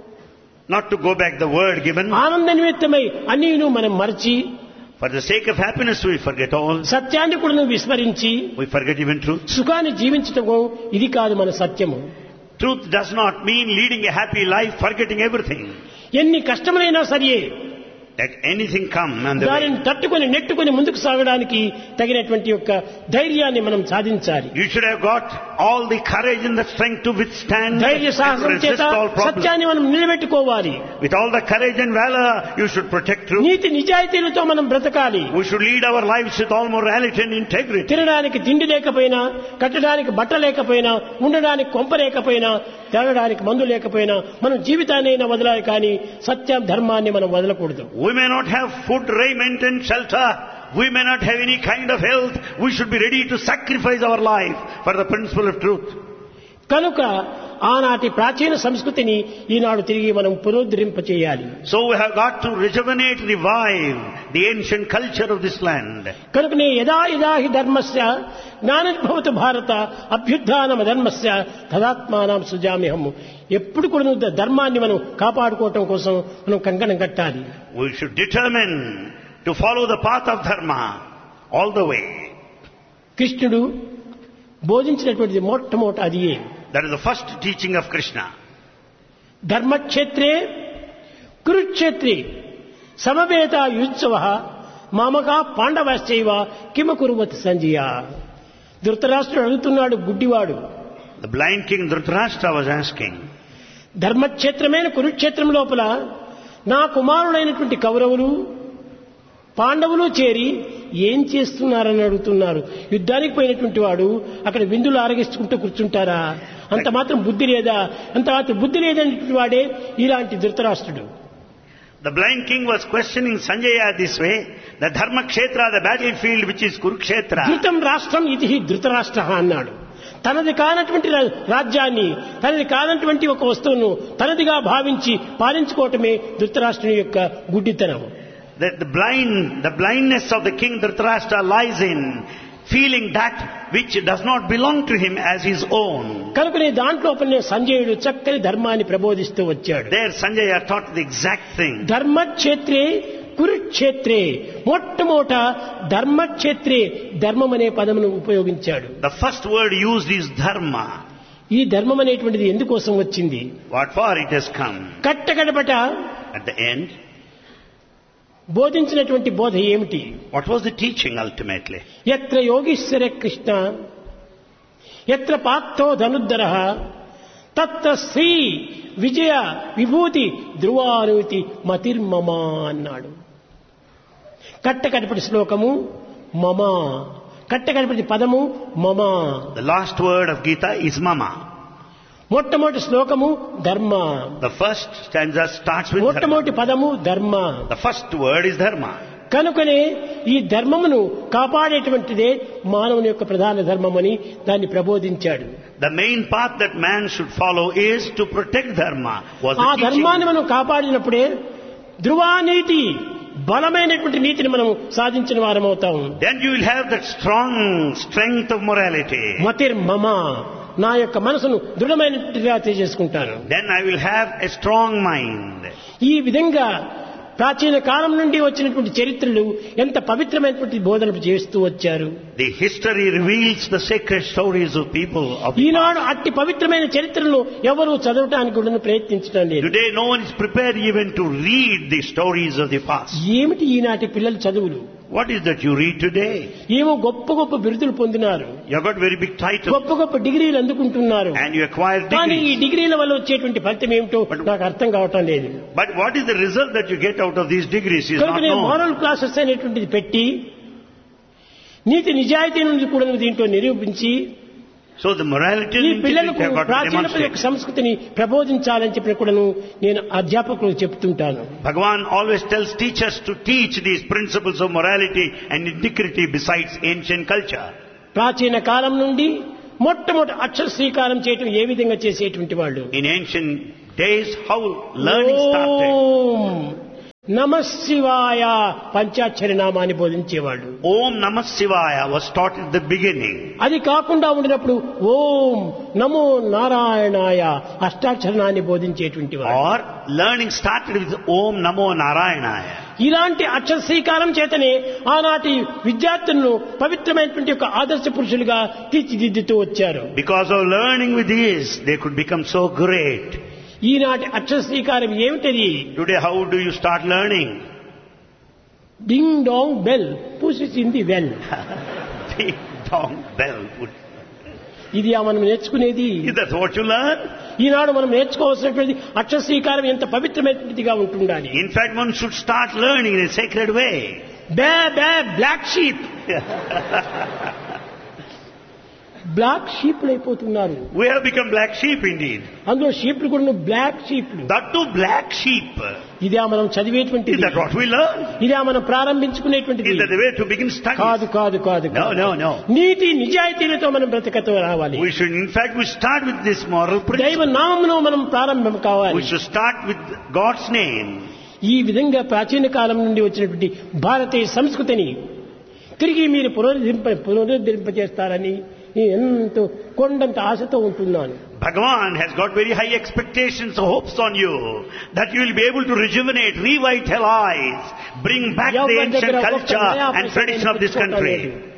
[SPEAKER 2] not to go back the word given.
[SPEAKER 1] ఆనంద నిమిత్తమై అన్నీను మనం మరచి
[SPEAKER 2] For the sake of happiness, we forget all.
[SPEAKER 1] సత్యాన్ని కూడా నువ్వు విస్మరించి
[SPEAKER 2] We forget even truth.
[SPEAKER 1] సుఖాన్ని జీవించటము ఇది కాదు మన సత్యము.
[SPEAKER 2] Truth does not mean leading a happy life, forgetting everything.
[SPEAKER 1] ఎన్ని కష్టములైనా సరియే
[SPEAKER 2] Let anything come and the
[SPEAKER 1] దానిని
[SPEAKER 2] way.
[SPEAKER 1] తట్టుకొని నెట్టుకొని ముందుకు సాగడానికి తగినటువంటి యొక్క ధైర్యాన్ని మనం సాధించాలి.
[SPEAKER 2] You should have got all the courage and the strength to withstand
[SPEAKER 1] ధైర్య
[SPEAKER 2] and
[SPEAKER 1] సాహసం చేత
[SPEAKER 2] resist all problems.
[SPEAKER 1] సత్యాన్ని మనం నిలబెట్టుకోవాలి.
[SPEAKER 2] With all the courage and valor, you should protect truth.
[SPEAKER 1] నీతి నిజాయితీలతో మనం బ్రతకాలి.
[SPEAKER 2] We should lead our lives with all morality and integrity.
[SPEAKER 1] తినడానికి తిండి లేకపోయినా, కట్టడానికి బట్ట లేకపోయినా, ఉండడానికి కొంప లేకపోయినా, తాగడానికి మందు లేకపోయినా మనం జీవితాన్నైనా వదలాలి, కానీ సత్యం ధర్మాన్ని మనం వదలకూడదు.
[SPEAKER 2] We may not have food, raiment and shelter. We may not have any kind of health. We should be ready to sacrifice our life for the principle of truth.
[SPEAKER 1] కనుక ఆనాటి ప్రాచీన సంస్కృతిని ఈనాడు తిరిగి మనం పునరుద్ధరింపచేయాలి.
[SPEAKER 2] So we have got to rejuvenate, revive the ancient culture of this land.
[SPEAKER 1] కనుకనే యదా యదా హి ధర్మస్య జ్ఞానోద్భవతు భారత అభ్యుత్థానమ ధర్మస్య తదాత్మానం సుజామ్యహం. ఎప్పుడు కూడా ధర్మాన్ని మనం కాపాడుకోవటం కోసం మనం కంకణం కట్టాలి.
[SPEAKER 2] We should determine to follow the path of dharma all the way.
[SPEAKER 1] కృష్ణుడు బోధించినటువంటిది మొట్టమొదట అదియే.
[SPEAKER 2] That is the first teaching of Krishna.
[SPEAKER 1] ధర్మక్షేత్రే కురుక్షేత్రే సమవేత యుత్సవ మామకా పాండవశ్చైవ కిమ కురువత్ Sanjaya. ధృతరాష్ట్రుడు అడుగుతున్నాడు, గుడ్డివాడు.
[SPEAKER 2] The blind king Dhritarashtra was asking,
[SPEAKER 1] ధర్మక్షేత్రమైన కురుక్షేత్రం లోపల నా కుమారులైనటువంటి కౌరవులు పాండవులు చేరి ఏం చేస్తున్నారని అడుగుతున్నారు. యుద్ధానికి పోయినటువంటి వాడు అక్కడ విందులు ఆరగిస్తుంటూ కూర్చుంటారా? అంత మాత్రం బుద్ధి లేదా? అంత మాత్రం బుద్ధి లేదనేటువంటి వాడే ఇలాంటి ధృతరాష్ట్రుడు.
[SPEAKER 2] the blind king was questioning Sanjaya this way, the dharma kshetra, the battlefield which is Kurukshetra.
[SPEAKER 1] ధృతం రాష్ట్రం ఇది ధృతరాష్ట్ర అన్నాడు. తనది కానటువంటి రాజ్యాన్ని, తనది కానటువంటి ఒక వస్తువును తనదిగా భావించి పాలించుకోవటమే ధృతరాష్ట్రుని యొక్క గుడ్డితనం.
[SPEAKER 2] That the blind, the blindness of the king Dhritarashtra lies in feeling that which does not belong to him as his own.
[SPEAKER 1] కనుకనే దాంట్లోపలనే సంజయుడు చక్కని ధర్మాన్ని ప్రబోధిస్తూ వచ్చాడు.
[SPEAKER 2] There Sanjaya taught the exact thing.
[SPEAKER 1] ధర్మక్షేత్రే కురుక్షేత్రే, మొట్టమొదట ధర్మక్షేత్రే ధర్మం అనే పదమును ఉపయోగించాడు.
[SPEAKER 2] The first word used is dharma.
[SPEAKER 1] ఈ ధర్మం అనేటువంటిది ఎందుకోసం వచ్చింది?
[SPEAKER 2] What for it has come?
[SPEAKER 1] కట్టకడపట
[SPEAKER 2] At the end,
[SPEAKER 1] బోధించినటువంటి బోధ ఏమిటి?
[SPEAKER 2] what was the teaching ultimately?
[SPEAKER 1] యత్ర Yogeeshwara Krishna యత్ర పార్థో ధనుద్ధరః తత్ర శ్రీ విజయ విభూతి ధ్రువానుతి మతిర్మమ అన్నాడు. కట్టకడపటి శ్లోకము మమ, కట్టకడపటి పదము మమ.
[SPEAKER 2] The last word of Gita is mama.
[SPEAKER 1] మొట్టమొదటి శ్లోకము ధర్మ,
[SPEAKER 2] The first stanza starts with
[SPEAKER 1] మొట్టమొదటి
[SPEAKER 2] dharma.
[SPEAKER 1] పదము ధర్మ.
[SPEAKER 2] The first word is dharma.
[SPEAKER 1] కనుకనే ఈ ధర్మమును కాపాడేటువంటిదే మానవుని యొక్క ప్రధాన ధర్మమని దాన్ని ప్రబోధించాడు.
[SPEAKER 2] The main path that man should follow is to protect dharma. Was
[SPEAKER 1] ఆ
[SPEAKER 2] the teaching.
[SPEAKER 1] ధర్మాన్ని మనం కాపాడినప్పుడే ధృవానీతి, బలమైనటువంటి నీతిని మనం సాధించిన వారమవుతాం.
[SPEAKER 2] Then you will have that strong strength of morality.
[SPEAKER 1] మతిర్మమ, నా యొక్క మనసును దృఢమైనట్టుగా చేసుకుంటాను.
[SPEAKER 2] Then I will have a strong mind.
[SPEAKER 1] ఈ విధంగా ప్రాచీన కాలం నుండి వచ్చినటువంటి చరిత్రలు ఎంత పవిత్రమైనటువంటి బోధనలు చేస్తూ వచ్చారు.
[SPEAKER 2] The history reveals the sacred stories of people of the
[SPEAKER 1] ఈనాడు అట్టి పవిత్రమైన చరిత్రలను ఎవరు చదవటానికి కూడా ప్రయత్నించడం లేదు.
[SPEAKER 2] Today no one is prepared even to read the stories of the past.
[SPEAKER 1] ఏమిటి ఈనాటి పిల్లల చదువులు?
[SPEAKER 2] What is that you read today?
[SPEAKER 1] ఏమో గొప్ప గొప్ప బిరుదులు పొందినారు,
[SPEAKER 2] You have got very big titles
[SPEAKER 1] గొప్ప గొప్ప డిగ్రీలు అందుకుంటున్నారు.
[SPEAKER 2] and you acquire
[SPEAKER 1] కానీ ఈ
[SPEAKER 2] degrees.
[SPEAKER 1] డిగ్రీల వల్ల వచ్చేటువంటి ఫలితం ఏమిటో నాకు అర్థం కావటం లేదు.
[SPEAKER 2] But what is the result that you get out of these degrees is
[SPEAKER 1] కనుక
[SPEAKER 2] not
[SPEAKER 1] నేను
[SPEAKER 2] known.
[SPEAKER 1] మోరల్ క్లాసెస్ అనేటువంటిది పెట్టి నీతి నిజాయితీ నుండి కూడా దీంట్లో నిరూపించి
[SPEAKER 2] So the morality
[SPEAKER 1] ఈ
[SPEAKER 2] and
[SPEAKER 1] పిల్లలకు
[SPEAKER 2] integrity have got to
[SPEAKER 1] ప్రాచీన
[SPEAKER 2] demonstrate.
[SPEAKER 1] సంస్కృతిని ప్రబోధించాలని చెప్పి కూడాను నేను అధ్యాపకులకు చెప్తుంటాను.
[SPEAKER 2] Bhagavan always tells teachers to teach these principles of morality and integrity besides ancient culture.
[SPEAKER 1] ప్రాచీన కాలం నుండి మొట్టమొదటి అక్షర శ్రీకారం చేయటం ఏ విధంగా చేసేటువంటి వాళ్ళు?
[SPEAKER 2] In ancient days, how learning started.
[SPEAKER 1] ఓం నమ శివాయ పంచాక్షరి నామాన్ని బోధించేవాళ్ళు.
[SPEAKER 2] Om Namah Shivaya was taught at the beginning.
[SPEAKER 1] అది కాకుండా ఉండినప్పుడు ఓం నమో నారాయణాయ అష్టాక్షరాన్ని బోధించేటువంటి వాడు.
[SPEAKER 2] Or learning started with Om Namo Narayanaya.
[SPEAKER 1] ఇలాంటి అక్షర శ్రీకారం చేతనే ఆనాటి విద్యార్థులను పవిత్రమైనటువంటి ఒక ఆదర్శ పురుషులుగా తీర్చిదిద్దుతూ వచ్చారు.
[SPEAKER 2] Because of learning with this, they could become so great.
[SPEAKER 1] ఈనాటి అక్షర శ్రీకారం ఏమిటది?
[SPEAKER 2] Today, how do you start learning?
[SPEAKER 1] Ding dong bell pushes in the well.
[SPEAKER 2] Ding dong bell.
[SPEAKER 1] ఇది మనం నేర్చుకునేది.
[SPEAKER 2] Is that what you learn?
[SPEAKER 1] ఈనాడు మనం నేర్చుకోవాల్సినటువంటి అక్షర శ్రీకారం ఎంత పవిత్రమైనదిగా ఉంటుండాలి.
[SPEAKER 2] In fact, one should start learning in a sacred way.
[SPEAKER 1] Bay bay black sheep black షీప్లు అయిపోతున్నారు.
[SPEAKER 2] We have become black sheep indeed.
[SPEAKER 1] అందులో షీప్లు కూడా black షీప్లు.
[SPEAKER 2] That too black sheep.
[SPEAKER 1] ఇదే మనం చదివేటువంటిది.
[SPEAKER 2] Is that what we learn?
[SPEAKER 1] ఇదే మనం ప్రారంభించుకునేటువంటిది.
[SPEAKER 2] Is that the way to begin studies?
[SPEAKER 1] కాదు కాదు కాదు.
[SPEAKER 2] No, no, no.
[SPEAKER 1] నీతి నిజాయితీలతో మనం బ్రతకతో రావాలి.
[SPEAKER 2] We should, in fact, we start with this moral principle.
[SPEAKER 1] దైవ నామములో మనం ప్రారంభం కావాలి.
[SPEAKER 2] We should start with God's name.
[SPEAKER 1] ఈ విధంగా ప్రాచీన కాలం నుండి వచ్చినటువంటి భారతీయ సంస్కృతిని తిరిగి మీరు పునరుద్ధరింప పునరుద్ధరింపజేస్తారని నేను ఎంతో కొండంత ఆశతో ఉంటున్నాను.
[SPEAKER 2] Bhagavan has got very high expectations, hopes on you, that you will be able to rejuvenate, revitalize, bring back the ancient culture and tradition of this country.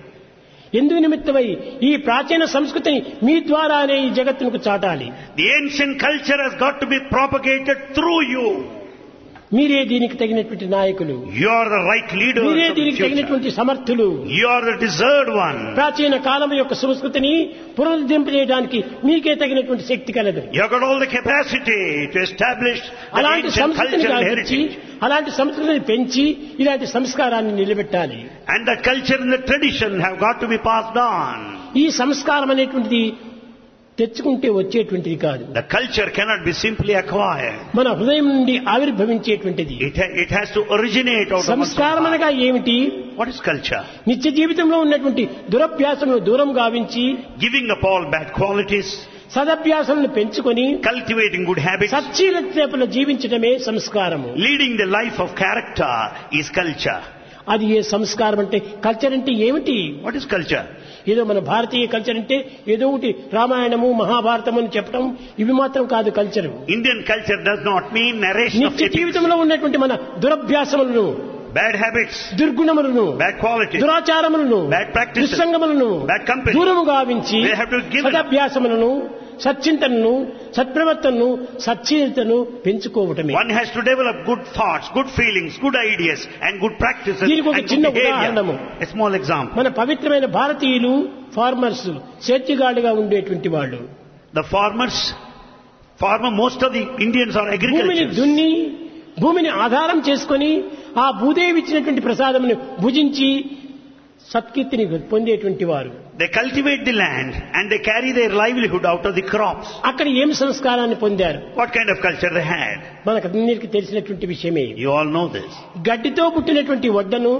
[SPEAKER 1] ఎందు నిమిత్తమై ఈ ప్రాచీన సంస్కృతిని మీ ద్వారానే ఈ జగత్తుకు చాటాలి.
[SPEAKER 2] The ancient culture has got to be propagated through you.
[SPEAKER 1] మీరే దీనికి తగినటువంటి నాయకులు.
[SPEAKER 2] You are the right leaders
[SPEAKER 1] మీరే
[SPEAKER 2] of the
[SPEAKER 1] దీనికి
[SPEAKER 2] future.
[SPEAKER 1] తగినటువంటి సమర్థులు.
[SPEAKER 2] You are the deserved one.
[SPEAKER 1] ప్రాచీన కాలం యొక్క సంస్కృతిని పునరుద్ధరింపజేయడానికి మీకే తగినటువంటి శక్తి కలదు.
[SPEAKER 2] You have got all the capacity to establish the
[SPEAKER 1] అలాంటి
[SPEAKER 2] ancient
[SPEAKER 1] సంస్కృతిని
[SPEAKER 2] culture and
[SPEAKER 1] గావించి
[SPEAKER 2] heritage.
[SPEAKER 1] అలాంటి సంస్కృతిని పెంచి ఇలాంటి సంస్కారాన్ని నిలబెట్టాలి.
[SPEAKER 2] And the culture and the tradition have got to be passed on.
[SPEAKER 1] ఈ సంస్కారం అనేటువంటిది తెచ్చుకుంటే వచ్చేటువంటిది కాదు.
[SPEAKER 2] The culture cannot be simply acquired.
[SPEAKER 1] మన హృదయం నుండి ఆవిర్భవించేటువంటిది.
[SPEAKER 2] It, ha- it has to originate out of one's
[SPEAKER 1] సంస్కారం
[SPEAKER 2] heart.
[SPEAKER 1] అనగా ఏమిటి?
[SPEAKER 2] What is culture?
[SPEAKER 1] నిత్య జీవితంలో ఉన్నటువంటి దురభ్యాసమును దూరం గావించి
[SPEAKER 2] Giving up all bad qualities,
[SPEAKER 1] సదభ్యాసములను పెంచుకొని
[SPEAKER 2] cultivating good habits,
[SPEAKER 1] సచ్చీలతేపల జీవించడమే సంస్కారము.
[SPEAKER 2] leading the life of character is culture.
[SPEAKER 1] అది ఏ సంస్కారం అంటే కల్చర్ అంటే ఏమిటి?
[SPEAKER 2] What is culture?
[SPEAKER 1] ఏదో మన భారతీయ కల్చర్ అంటే ఏదో ఒకటి రామాయణము మహాభారతము అని చెప్పడం ఇవి మాత్రం కాదు culture.
[SPEAKER 2] Indian culture does not mean narration of
[SPEAKER 1] నిత్య
[SPEAKER 2] epics,
[SPEAKER 1] జీవితంలో ఉన్నటువంటి మన దురభ్యాసములను,
[SPEAKER 2] bad habits,
[SPEAKER 1] దుర్గుణములను,
[SPEAKER 2] bad qualities,
[SPEAKER 1] దురాచారములను,
[SPEAKER 2] bad practices,
[SPEAKER 1] దుస్సంగములను
[SPEAKER 2] bad company.
[SPEAKER 1] దూరము గావించి
[SPEAKER 2] They have to give up.
[SPEAKER 1] సదభ్యాసములను, సచ్చింతనను, సత్ప్రవర్తనను, సచ్చీలతను పెంచుకోవటమే.
[SPEAKER 2] One has to develop good thoughts, good feelings, good ideas and good practices
[SPEAKER 1] దీనికి ఒక
[SPEAKER 2] and
[SPEAKER 1] చిన్న
[SPEAKER 2] good behavior.
[SPEAKER 1] ఉదాహరణము.
[SPEAKER 2] A small example.
[SPEAKER 1] మన పవిత్రమైన భారతీయులు farmers సేద్యగాడిగా ఉండేటువంటి వాళ్ళు.
[SPEAKER 2] The farmers, farmer, most of the Indians are
[SPEAKER 1] భూమిని
[SPEAKER 2] agriculturists.
[SPEAKER 1] దున్ని భూమిని ఆధారం చేసుకొని ఆ భూదేవి ఇచ్చినటువంటి ప్రసాదమును భుజించి సత్కీర్తిని పొందేటువంటి వారు.
[SPEAKER 2] They cultivate the land and they carry their livelihood out of the crops.
[SPEAKER 1] అక్కడ ఏం సంస్కారాన్ని పొందారు?
[SPEAKER 2] What kind of culture they had?
[SPEAKER 1] మనకు అందరికీ తెలిసినటువంటి విషయమే.
[SPEAKER 2] You all know this.
[SPEAKER 1] గడ్డితో పుట్టినటువంటి వడ్డను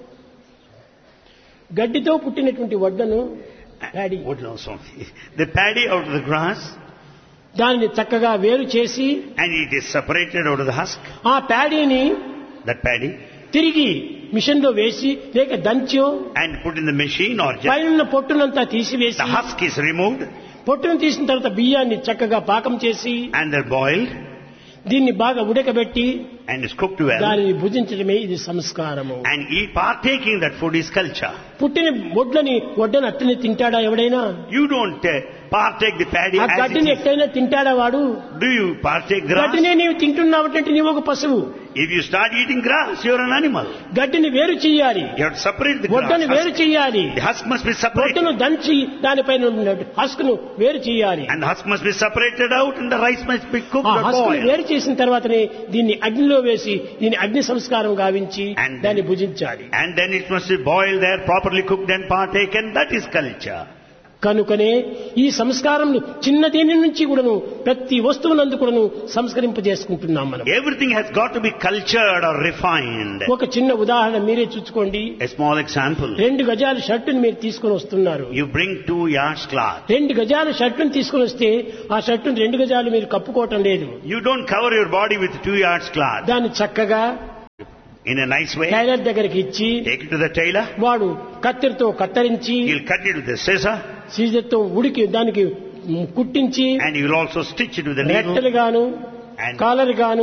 [SPEAKER 1] గడ్డితో పుట్టినటువంటి వడ్డను paddy
[SPEAKER 2] What else? The paddy out of the grass
[SPEAKER 1] దానిని చక్కగా వేరు చేసి
[SPEAKER 2] and it is separated out of the husk.
[SPEAKER 1] ఆ ప్యాడీని
[SPEAKER 2] That paddy
[SPEAKER 1] తిరిగి మిషన్ లో వేసి లేక దంచో
[SPEAKER 2] and put in the machine or just
[SPEAKER 1] పైన పొట్టునంతా తీసివేసి
[SPEAKER 2] the husk is removed
[SPEAKER 1] పొట్టును తీసిన తర్వాత బియ్యాన్ని చక్కగా పాకం చేసి
[SPEAKER 2] and they're boiled
[SPEAKER 1] దీన్ని బాగా ఉడకబెట్టి
[SPEAKER 2] and is cooked well
[SPEAKER 1] దానిని భుజించడమే ఇది సంస్కారము.
[SPEAKER 2] and eat, partaking that food is culture.
[SPEAKER 1] పుట్టిన వడ్లని వడ్డను అట్టని తింటాడా ఎవడైనా?
[SPEAKER 2] You don't uh, partake the paddy
[SPEAKER 1] ఆ
[SPEAKER 2] as it
[SPEAKER 1] గడ్డిని
[SPEAKER 2] is.
[SPEAKER 1] ఎట్టయినా తింటాడా వాడు?
[SPEAKER 2] Do you partake grass?
[SPEAKER 1] గడ్డినే నీవు తింటున్నావంటే నీవు ఒక పశువు.
[SPEAKER 2] If you start eating grass, you're an animal.
[SPEAKER 1] గడ్డిని వేరు చెయ్యాలి,
[SPEAKER 2] You have to separate the
[SPEAKER 1] వడ్డని
[SPEAKER 2] grass.
[SPEAKER 1] వేరు చెయ్యాలి,
[SPEAKER 2] The husk must be separated.
[SPEAKER 1] పొట్టును దంచి దానిపైన ఉన్న హస్కును వేరు చెయ్యాలి.
[SPEAKER 2] And the husk must be separated out and the rice must be cooked
[SPEAKER 1] ఆ
[SPEAKER 2] or
[SPEAKER 1] హస్కును
[SPEAKER 2] boiled.
[SPEAKER 1] వేరు చేసిన తర్వాతనే దీన్ని అగ్నిలో వేసి దీన్ని అగ్ని సంస్కారం గావించి
[SPEAKER 2] And then-
[SPEAKER 1] దాన్ని భుజించాలి.
[SPEAKER 2] And then it must be boiled there, properly cooked and partaken. That is culture.
[SPEAKER 1] కనుకనే ఈ సంస్కారములు చిన్న దీని నుంచి కూడాను ప్రతి వస్తువునందు కూడాను సంస్కరింపజేసుకుంటున్నాం మనం.
[SPEAKER 2] Everything has got to be cultured or refined.
[SPEAKER 1] ఒక చిన్న ఉదాహరణ మీరే చూసుకోండి.
[SPEAKER 2] A small example.
[SPEAKER 1] రెండు గజాల షర్టుని మీరు తీసుకొని వస్తున్నారు.
[SPEAKER 2] You bring two yards cloth.
[SPEAKER 1] రెండు గజాల షర్టుని తీసుకొని వస్తే ఆ షర్టుని రెండు గజాలు మీరు కప్పుకోవటం లేదు.
[SPEAKER 2] You don't cover your body with two yards cloth.
[SPEAKER 1] దాన్ని చక్కగా
[SPEAKER 2] in a nice way.
[SPEAKER 1] Tailor దగ్గరికి ఇచ్చి
[SPEAKER 2] Take it to the tailor.
[SPEAKER 1] వాడు కత్తెరతో కత్తిరించి
[SPEAKER 2] He'll cut it with the scissor.
[SPEAKER 1] సీజర్తో ఉడికి దానికి కుట్టించి
[SPEAKER 2] and he will also stitch it with the needle.
[SPEAKER 1] రెట్టెలు గాను caller గాను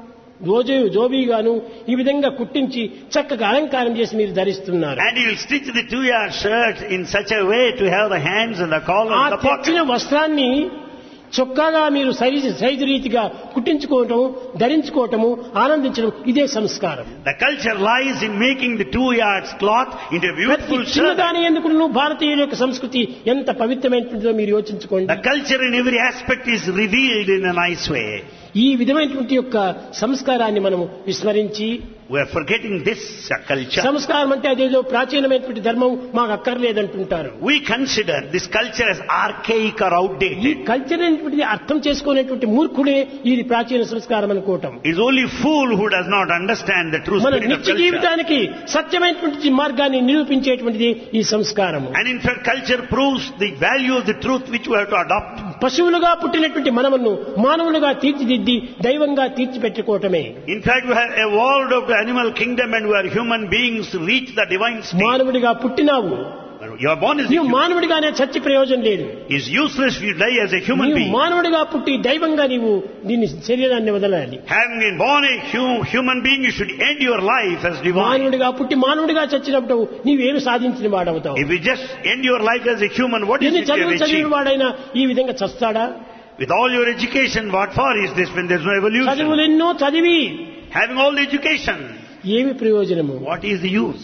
[SPEAKER 1] రోజు జోబీ గాను ఈ విధంగా కుట్టించి చక్కగా అలంకారం చేసి మీరు ధరిస్తున్నారు.
[SPEAKER 2] and he will stitch the two yard shirt in such a way to have the hands and the collar and the pocket.
[SPEAKER 1] ఆ తెచ్చిన వస్త్రాన్ని చొక్కాగా మీరు సైజు సైజు రీతిగా కుట్టించుకోవటం ధరించుకోవటము ఆనందించడం ఇదే సంస్కారం.
[SPEAKER 2] The culture lies in making the two yards cloth into a beautiful shirt.
[SPEAKER 1] చిన్నదాని ఎందుకు భారతీయుల యొక్క సంస్కృతి ఎంత పవిత్రమైనదో మీరు యోచించుకోండి.
[SPEAKER 2] The culture in every aspect is revealed in a nice way.
[SPEAKER 1] ఈ విధమైనటువంటి యొక్క సంస్కారాన్ని మనము విస్మరించి
[SPEAKER 2] we are forgetting this culture.
[SPEAKER 1] సంస్కారం అంటే అదేదో ప్రాచీనమైనటువంటి ధర్మం మాకు అక్కర్లేదంటుంటారు.
[SPEAKER 2] we consider this culture as archaic or outdated.
[SPEAKER 1] ఈ కల్చర్ అనేటువంటిది అర్థం చేసుకునేటువంటి మూర్ఖుడే ఇది ప్రాచీన సంస్కారం అనుకోవటం.
[SPEAKER 2] is only fool who does not understand the true spirit of culture. మన
[SPEAKER 1] నిత్య జీవితానికి సత్యమైనటువంటి మార్గాన్ని నిరూపించేటువంటిది ఈ సంస్కారం.
[SPEAKER 2] and in fact culture proves the value of the truth which we have to adopt.
[SPEAKER 1] పశువులుగా పుట్టినటువంటి మనమును మానవులుగా తీర్చిదిద్ది దైవంగా తీర్చిపెట్టుకోవటమే.
[SPEAKER 2] in fact we have evolved out of the animal kingdom and we are human beings to reach the divine state.
[SPEAKER 1] మానవుడిగా పుట్టినావు.
[SPEAKER 2] you are born as a human.
[SPEAKER 1] మానవుడిగానే చచ్చి ప్రయోజనం లేదు.
[SPEAKER 2] is useless if you die as a human being.
[SPEAKER 1] మానవుడిగా పుట్టి దైవంగా నీవు దీని శరీరాన్ని వదలాలి.
[SPEAKER 2] having been born a human being you should end your life as divine.
[SPEAKER 1] మానవుడిగా పుట్టి మానవుడిగా చచ్చినప్పుడు నీవేమి సాధించిన వాడవుతావు.
[SPEAKER 2] if you just end your life as a human what is it you have achieved?
[SPEAKER 1] వాడైనా ఈ విధంగా చస్తాడా?
[SPEAKER 2] with all your education what for is this when there is no evolution?
[SPEAKER 1] చదువులెన్నో చదివి
[SPEAKER 2] having all the education
[SPEAKER 1] ఏమి ప్రయోజనము?
[SPEAKER 2] what is the use?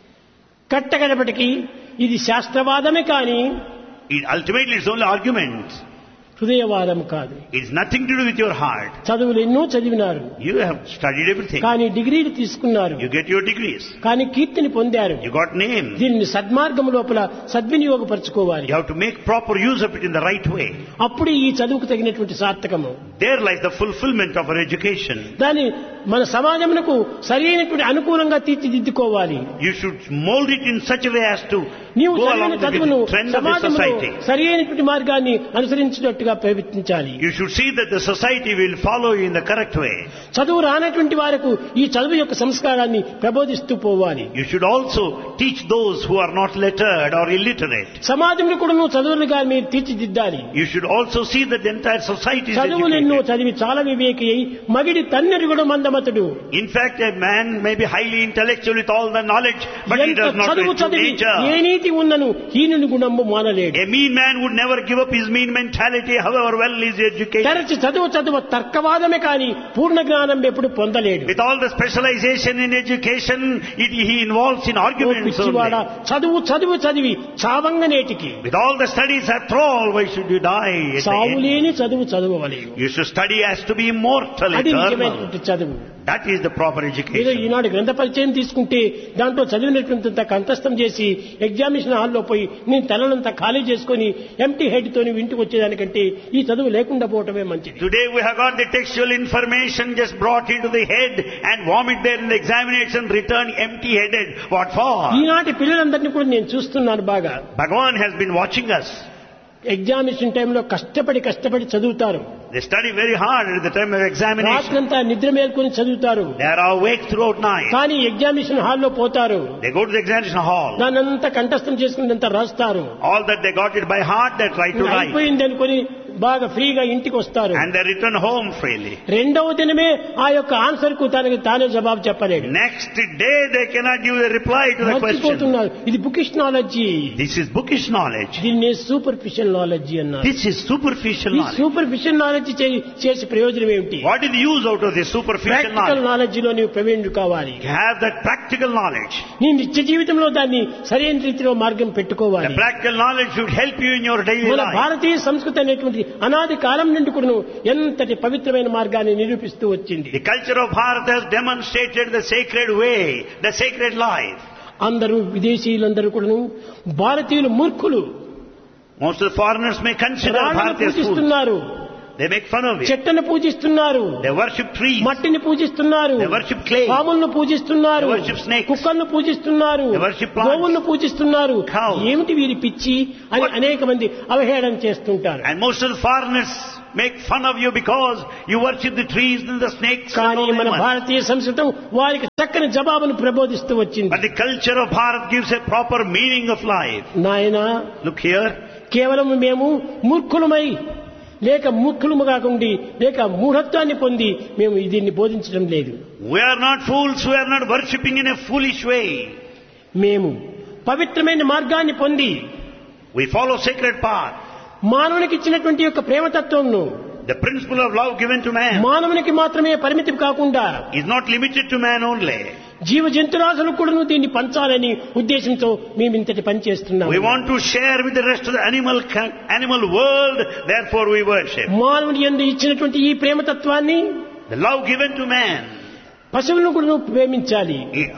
[SPEAKER 1] కట్టగడపటికి ఇది శాస్త్రవాదమే కానీ
[SPEAKER 2] it ultimately is only argument.
[SPEAKER 1] హృదయవాదం కాదు.
[SPEAKER 2] it is nothing to do with your heart.
[SPEAKER 1] చదువులు ఎన్నో చదివినారు.
[SPEAKER 2] you have studied everything.
[SPEAKER 1] కానీ డిగ్రీలు తీసుకున్నారు.
[SPEAKER 2] you get your degrees.
[SPEAKER 1] కానీ కీర్తిని పొందారు.
[SPEAKER 2] you got name.
[SPEAKER 1] దీన్ని సద్మార్గం లోపల సద్వినియోగపరచుకోవాలి.
[SPEAKER 2] you have to make proper use of it in the right way.
[SPEAKER 1] అప్పుడు ఈ చదువుకు తగినటువంటి సార్థకము.
[SPEAKER 2] there lies the fulfillment of our education.
[SPEAKER 1] దాని మన సమాజమునకు సరైనటువంటి అనుకూలంగా తీర్చిదిద్దుకోవాలి.
[SPEAKER 2] you should mold it in such a way as to
[SPEAKER 1] నీవు
[SPEAKER 2] go along with the trend of the society.
[SPEAKER 1] సరైనటువంటి మార్గాన్ని అనుసరించినట్టుగా ప్రయత్నించాలి.
[SPEAKER 2] you should see that the society will follow you in the correct way.
[SPEAKER 1] చదువు రానటువంటి వారికి ఈ చదువు యొక్క సంస్కారాన్ని ప్రబోధిస్తూ పోవాలి.
[SPEAKER 2] you should also teach those who are not lettered or illiterate.
[SPEAKER 1] సమాజంలో కూడా నువ్వు చదువులుగా మీరు తీర్చిదిద్దాలి.
[SPEAKER 2] you should also see that the entire society is
[SPEAKER 1] చదువులెన్నో చదివి చాలా వివేకి అయి మగిడి తన్నెరు కూడా మందమతుడు.
[SPEAKER 2] in fact a man may be highly intellectual with all the knowledge but he does not know true nature.
[SPEAKER 1] ఏ నీతి ఉన్నను హీనుని గుణము మానలేడు.
[SPEAKER 2] a mean man would never give up his mean mentality however well he is educated.
[SPEAKER 1] తరచి చదువు చదువు తర్కవాదమే కానీ పూర్ణ జ్ఞానం ఎప్పుడు పొందలేడు.
[SPEAKER 2] with all the specialization in education it, he involves in arguments only.
[SPEAKER 1] చదువు చదువు చదివి చావంగనేటికి
[SPEAKER 2] with all the studies after all why should you die?
[SPEAKER 1] చావులేని చదువు చదవవలెను.
[SPEAKER 2] you should study as to be immortal.
[SPEAKER 1] అది నిజమైనటువంటి చదువు.
[SPEAKER 2] that is the proper education.
[SPEAKER 1] ఈనాడు గ్రంథ పరిచయం తీసుకుంటే దాంట్లో చదివినటువంటి కంఠస్థం చేసి ఎగ్జామినేషన్ హాల్లో పోయి నేను తలనంతా ఖాళీ చేసుకుని ఎంటీ హెడ్ తోని ఇంటికి వచ్చేదానికంటే ఈ చదువు లేకుండా పోవటమే మంచిది.
[SPEAKER 2] today we have got the textual information just brought into the head and vomit there in the examination return empty headed. what for?
[SPEAKER 1] ఈనాటి పిల్లలందరినీ కూడా నేను చూస్తున్నాను బాగా.
[SPEAKER 2] Bhagavan has been watching us.
[SPEAKER 1] Examination టైంలో కష్టపడి కష్టపడి చదువుతారు.
[SPEAKER 2] they study very hard at the time of examination.
[SPEAKER 1] రాత్రంతా నిద్ర మేల్కొని చదువుతారు.
[SPEAKER 2] they are awake throughout night.
[SPEAKER 1] కానీ ఎగ్జామినేషన్ హాల్లో పోతారు.
[SPEAKER 2] they go to the examination hall.
[SPEAKER 1] దానంతా కంఠస్థం చేసుకున్నంత రాస్తారు.
[SPEAKER 2] all that they got it by heart they try to write.
[SPEAKER 1] అయిపోయింది అనుకొని బాగా ఫ్రీగా ఇంటికి వస్తారు.
[SPEAKER 2] and they return home freely.
[SPEAKER 1] రెండవ దినమే ఆ యొక్క ఆన్సర్ కు తనకి తానే జవాబు చెప్పలేడు.
[SPEAKER 2] next day they cannot give a reply to the question.
[SPEAKER 1] ఇది bookish knowledge.
[SPEAKER 2] this is bookish knowledge.
[SPEAKER 1] దీన్ని సూపర్ఫిషియల్ నాలెడ్జి అన్నారు.
[SPEAKER 2] this is superficial knowledge.
[SPEAKER 1] ఈ సూపర్ఫిషియల్ నాలెడ్జి చేసే ప్రయోజనం ఏమిటి?
[SPEAKER 2] what is the use out of this superficial knowledge?
[SPEAKER 1] Practical knowledge లో నీవు ప్రవీణుడు కావాలి.
[SPEAKER 2] you have that practical knowledge.
[SPEAKER 1] నీ నిత్య జీవితంలో దాన్ని సరైన రీతిలో మార్గం పెట్టుకోవాలి.
[SPEAKER 2] the practical knowledge should help you in your daily
[SPEAKER 1] మన
[SPEAKER 2] life.
[SPEAKER 1] భారతీయ సంస్కృతి అనేటువంటి అనాది కాలం నుండి కూడా ఎంతటి పవిత్రమైన మార్గాన్ని నిరూపిస్తూ వచ్చింది.
[SPEAKER 2] the culture of Bharat has demonstrated the sacred way, the sacred life.
[SPEAKER 1] అందరూ విదేశీయులందరూ కూడా భారతీయులు మూర్ఖులు
[SPEAKER 2] Most of the foreigners may consider
[SPEAKER 1] రాళ్ళను
[SPEAKER 2] Bharatiya's fools.
[SPEAKER 1] పూజిస్తున్నారు,
[SPEAKER 2] They make fun of it.
[SPEAKER 1] చెట్టును పూజిస్తున్నారు,
[SPEAKER 2] They worship trees.
[SPEAKER 1] మట్టిని పూజిస్తున్నారు,
[SPEAKER 2] They worship clay.
[SPEAKER 1] పాములను పూజిస్తున్నారు,
[SPEAKER 2] They worship snakes.
[SPEAKER 1] కుక్కలను పూజిస్తున్నారు,
[SPEAKER 2] They worship plants.
[SPEAKER 1] గోవులను పూజిస్తున్నారు.
[SPEAKER 2] Cows.
[SPEAKER 1] ఏమిటి వీరి పిచ్చి అని
[SPEAKER 2] What?
[SPEAKER 1] అనేక మంది అవహేళన చేస్తుంటారు.
[SPEAKER 2] And most of the foreigners make fun of you because you worship the trees and the snakes. and
[SPEAKER 1] కానీ
[SPEAKER 2] all
[SPEAKER 1] మన
[SPEAKER 2] animals.
[SPEAKER 1] భారతీయ సంస్కృతం వారికి చక్కని జవాబును ప్రబోధిస్తూ వచ్చింది.
[SPEAKER 2] But the culture of Bharat gives a proper meaning of life.
[SPEAKER 1] నాయనా,
[SPEAKER 2] Look here.
[SPEAKER 1] కేవలం మేము మూర్ఖులమై లేక మూర్ఖులము కాకుండా లేక మూఢత్వాన్ని పొంది మేము దీన్ని బోధించడం లేదు.
[SPEAKER 2] We are not fools. We are not worshipping in a foolish way.
[SPEAKER 1] మేము పవిత్రమైన మార్గాన్ని పొంది
[SPEAKER 2] We follow sacred path.
[SPEAKER 1] మానవునికి ఇచ్చినటువంటి యొక్క ప్రేమతత్వంను
[SPEAKER 2] The principle of love given to man
[SPEAKER 1] మానవునికి మాత్రమే పరిమితం కాకుండా
[SPEAKER 2] is not limited to man only.
[SPEAKER 1] జీవ జంతురాశులకు కూడా దీన్ని పంచాలని ఉద్దేశంతో మేము ఇంతటి పని చేస్తున్నాము.
[SPEAKER 2] We want to share with the rest of the animal animal world. Therefore, we worship.
[SPEAKER 1] మానవుని యందు ఇచ్చినటువంటి ఈ ప్రేమతత్వాన్ని
[SPEAKER 2] The love given to man
[SPEAKER 1] పశువులను కూడా ప్రేమించాలి,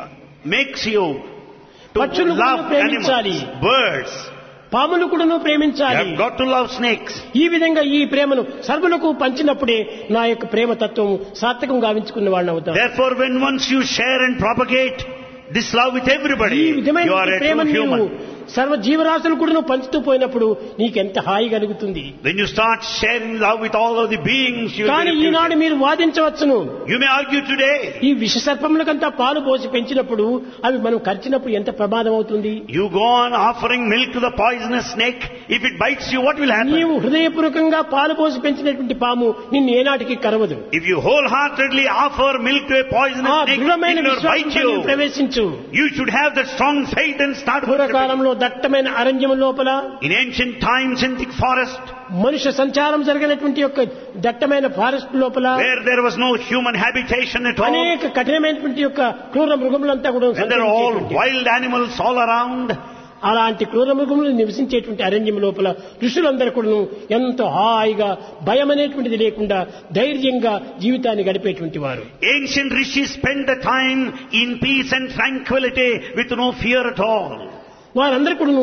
[SPEAKER 2] makes you to
[SPEAKER 1] పక్షులను కూడా
[SPEAKER 2] love
[SPEAKER 1] ప్రేమించాలి,
[SPEAKER 2] animals, birds.
[SPEAKER 1] పాములు కూడా
[SPEAKER 2] You
[SPEAKER 1] ప్రేమించాలి.
[SPEAKER 2] have got to love snakes.
[SPEAKER 1] ఈ విధంగా ఈ ప్రేమను సర్వులకు పంచినప్పుడే నా యొక్క ప్రేమతత్వం సార్థకం గావించుకున్న వాళ్ళని అవుతాం.
[SPEAKER 2] Therefore, when once you share and propagate this love with
[SPEAKER 1] ఈ
[SPEAKER 2] everybody, you
[SPEAKER 1] విధమైన
[SPEAKER 2] are a true
[SPEAKER 1] ప్రేమను నీవు
[SPEAKER 2] human.
[SPEAKER 1] సర్వ జీవరాశులు కూడా నువ్వు పంచుతూ పోయినప్పుడు నీకెంత హాయి కలుగుతుంది.
[SPEAKER 2] When you start sharing love with all of the beings, you will
[SPEAKER 1] కానీ
[SPEAKER 2] be
[SPEAKER 1] ఈనాడు
[SPEAKER 2] refuted.
[SPEAKER 1] మీరు వాదించవచ్చును,
[SPEAKER 2] You may argue today.
[SPEAKER 1] ఈ విష సర్పములకంతా పాలు పోసి పెంచినప్పుడు అవి మనం కరిచినప్పుడు ఎంత ప్రమాదం అవుతుంది.
[SPEAKER 2] You go on offering milk to the poisonous snake. If it bites you, what will happen?
[SPEAKER 1] నీవు హృదయపూర్వకంగా పాలు పోసి పెంచినటువంటి పాము నిన్ను ఏనాటికి కరవదు.
[SPEAKER 2] If you wholeheartedly offer milk to a
[SPEAKER 1] ఆ
[SPEAKER 2] poisonous snake, it
[SPEAKER 1] దృఢమైన
[SPEAKER 2] will not bite
[SPEAKER 1] విశ్వాసంతో నీవు
[SPEAKER 2] you.
[SPEAKER 1] ప్రవేశించు.
[SPEAKER 2] You should have that strong faith and start worshipping.
[SPEAKER 1] పూర్వకాలంలో దట్టమైన అరణ్యం లోపల
[SPEAKER 2] In ancient times in thick forest,
[SPEAKER 1] మనుష్య సంచారం జరిగినటువంటి యొక్క దట్టమైన ఫారెస్ట్ లోపల
[SPEAKER 2] where there was no human habitation at all,
[SPEAKER 1] అనేక కఠినమైనటువంటి యొక్క క్రూర మృగములంతా కూడా
[SPEAKER 2] and there are all
[SPEAKER 1] సంచరించేటువంటి,
[SPEAKER 2] wild animals all around,
[SPEAKER 1] అలాంటి క్రూర మృగములు నివసించేటువంటి అరణ్యం లోపల ఋషులందరూ కూడా ఎంతో హాయిగా భయం అనేటువంటిది లేకుండా ధైర్యంగా జీవితాన్ని గడిపేటువంటి వారు.
[SPEAKER 2] ancient rishis spent the time in peace and tranquility with no fear at all.
[SPEAKER 1] వారందరూ కూడా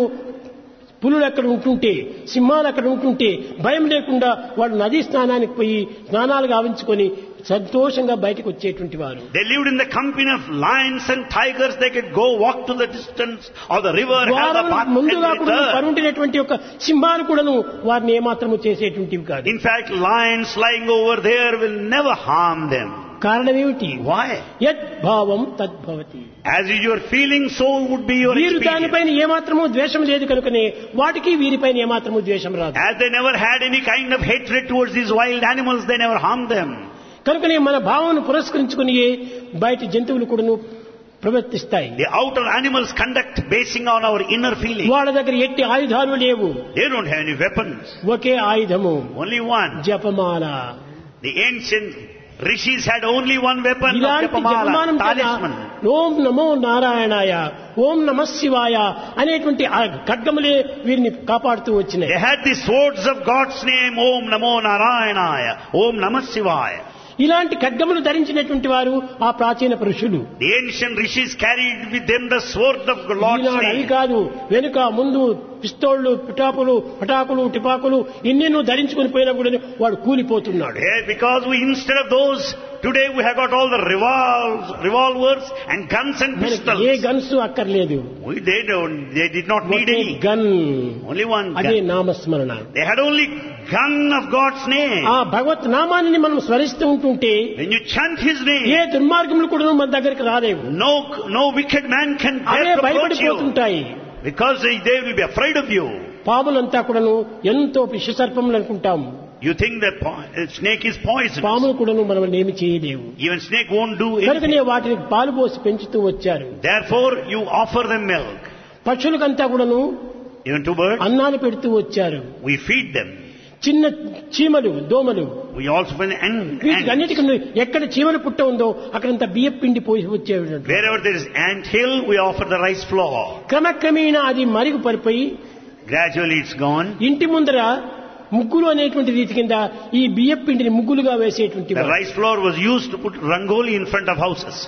[SPEAKER 1] పులులు అక్కడ ఉంటుంటే, సింహాలు అక్కడ ఉంటుంటే భయం లేకుండా వాళ్ళు నదీ స్నానానికి పోయి స్నానాలు గావించుకొని సంతోషంగా బయటకు వచ్చేటువంటి వారు.
[SPEAKER 2] They lived in the company of lions and tigers. They could go walk to the distance of the river, have the bath, and
[SPEAKER 1] ముందుగా కూడా
[SPEAKER 2] return.
[SPEAKER 1] పరుండినటువంటి యొక్క సింహాలు కూడాను వారిని ఏమాత్రము చేసేటువంటివి కాదు.
[SPEAKER 2] In fact, lions lying over there will never harm them.
[SPEAKER 1] కారణం ఏమిటి?
[SPEAKER 2] Why?
[SPEAKER 1] యద్భావం తద్భవతి.
[SPEAKER 2] As is your feeling, so would be your
[SPEAKER 1] వీరు
[SPEAKER 2] experience.
[SPEAKER 1] దానిపైన ఏమాత్రము ద్వేషం లేదు కనుకనే వాటికి వీరిపైన ఏమాత్రము ద్వేషం రాదు.
[SPEAKER 2] As they never had any kind of hatred towards these wild animals, they never harmed them.
[SPEAKER 1] కనుకనే మన భావనను పురస్కరించుకుని బయట జంతువులు కూడాను ప్రవర్తిస్తాయి.
[SPEAKER 2] The outer animals conduct basing on our inner feeling.
[SPEAKER 1] వాళ్ళ దగ్గర ఎట్టి ఆయుధాలు లేవు,
[SPEAKER 2] They don't have any weapons.
[SPEAKER 1] ఒకే ఆయుధము
[SPEAKER 2] Only one.
[SPEAKER 1] జపమాల.
[SPEAKER 2] The ancient rishis had only one weapon, of
[SPEAKER 1] ఇలాంటి
[SPEAKER 2] Japamala,
[SPEAKER 1] జపమానం చేత
[SPEAKER 2] talisman.
[SPEAKER 1] ఓం నమో నారాయణాయ, ఓం నమ శివాయ అనేటువంటి ఆ ఖడ్గములే వీరిని కాపాడుతూ వచ్చినాయి.
[SPEAKER 2] They had the swords of God's name, Om Namo Narayanaya, Om Namah Shivaya.
[SPEAKER 1] ఇలాంటి ఖడ్గములు ధరించినటువంటి వారు ఆ ప్రాచీన పురుషులు.
[SPEAKER 2] The ancient rishis carried with them the sword of Lord's
[SPEAKER 1] ఈనాడు అవి
[SPEAKER 2] name.
[SPEAKER 1] కాదు, వెనుక ముందు పిస్తోళ్లు, పిటాపులు, పటాకులు, టిపాకులు ఇన్నెన్నో ధరించుకుని పోయినా కూడా వాడు కూలిపోతున్నాడు.
[SPEAKER 2] Yeah, because we, instead of those, today we have got all the revolvers, revolvers and guns and
[SPEAKER 1] మనకి
[SPEAKER 2] pistols.
[SPEAKER 1] ఏ గన్స్ అక్కర్లేదు,
[SPEAKER 2] We, they don't, they did not need
[SPEAKER 1] okay
[SPEAKER 2] any.
[SPEAKER 1] Gun,
[SPEAKER 2] Only one
[SPEAKER 1] అదే
[SPEAKER 2] gun.
[SPEAKER 1] నామస్మరణ.
[SPEAKER 2] They had only gun of God's name.
[SPEAKER 1] ఆ భగవత్ నామాన్ని మనం స్మరిస్తూ ఉంటుంటే
[SPEAKER 2] When you chant His
[SPEAKER 1] A
[SPEAKER 2] name,
[SPEAKER 1] దుర్మార్గములు కూడా మన దగ్గరికి రాలేవు.
[SPEAKER 2] no, no wicked man can
[SPEAKER 1] away
[SPEAKER 2] dare to approach you.
[SPEAKER 1] భయపడిపోతుంటాయి.
[SPEAKER 2] Because they, they will be afraid of you.
[SPEAKER 1] పాములంతా కూడాను ఎంతో విషసర్పములు అనుకుంటాం.
[SPEAKER 2] You think that po- uh, snake is poisonous.
[SPEAKER 1] పాములు కూడాను మనం ఏమి చేయలేవు.
[SPEAKER 2] Even snake won't do
[SPEAKER 1] కనుకనే
[SPEAKER 2] anything.
[SPEAKER 1] వాటిని పాలు పోసి పెంచుతూ వచ్చారు.
[SPEAKER 2] Therefore, you offer them milk.
[SPEAKER 1] పక్షులకంతా కూడాను
[SPEAKER 2] Even to birds,
[SPEAKER 1] అన్నాలు పెడుతూ వచ్చారు.
[SPEAKER 2] we feed them.
[SPEAKER 1] చిన్న చీమలు, దోమలు,
[SPEAKER 2] We also feed and,
[SPEAKER 1] వీటికి
[SPEAKER 2] and
[SPEAKER 1] అన్నిటికీ ఎక్కడ చీమల పుట్ట ఉందో అక్కడంతా బియ్య పిండి పోసి వచ్చేవి.
[SPEAKER 2] wherever there is ant hill, we offer the rice flour.
[SPEAKER 1] క్రమక్రమేణా అది మరుగు పడిపోయి
[SPEAKER 2] Gradually it's gone.
[SPEAKER 1] ఇంటి ముందర ముగ్గులు అనేటువంటి రీతి కింద ఈ బియ్య పిండిని ముగ్గులుగా వేసేటువంటి
[SPEAKER 2] The rice flour was used to put rangoli in front of houses.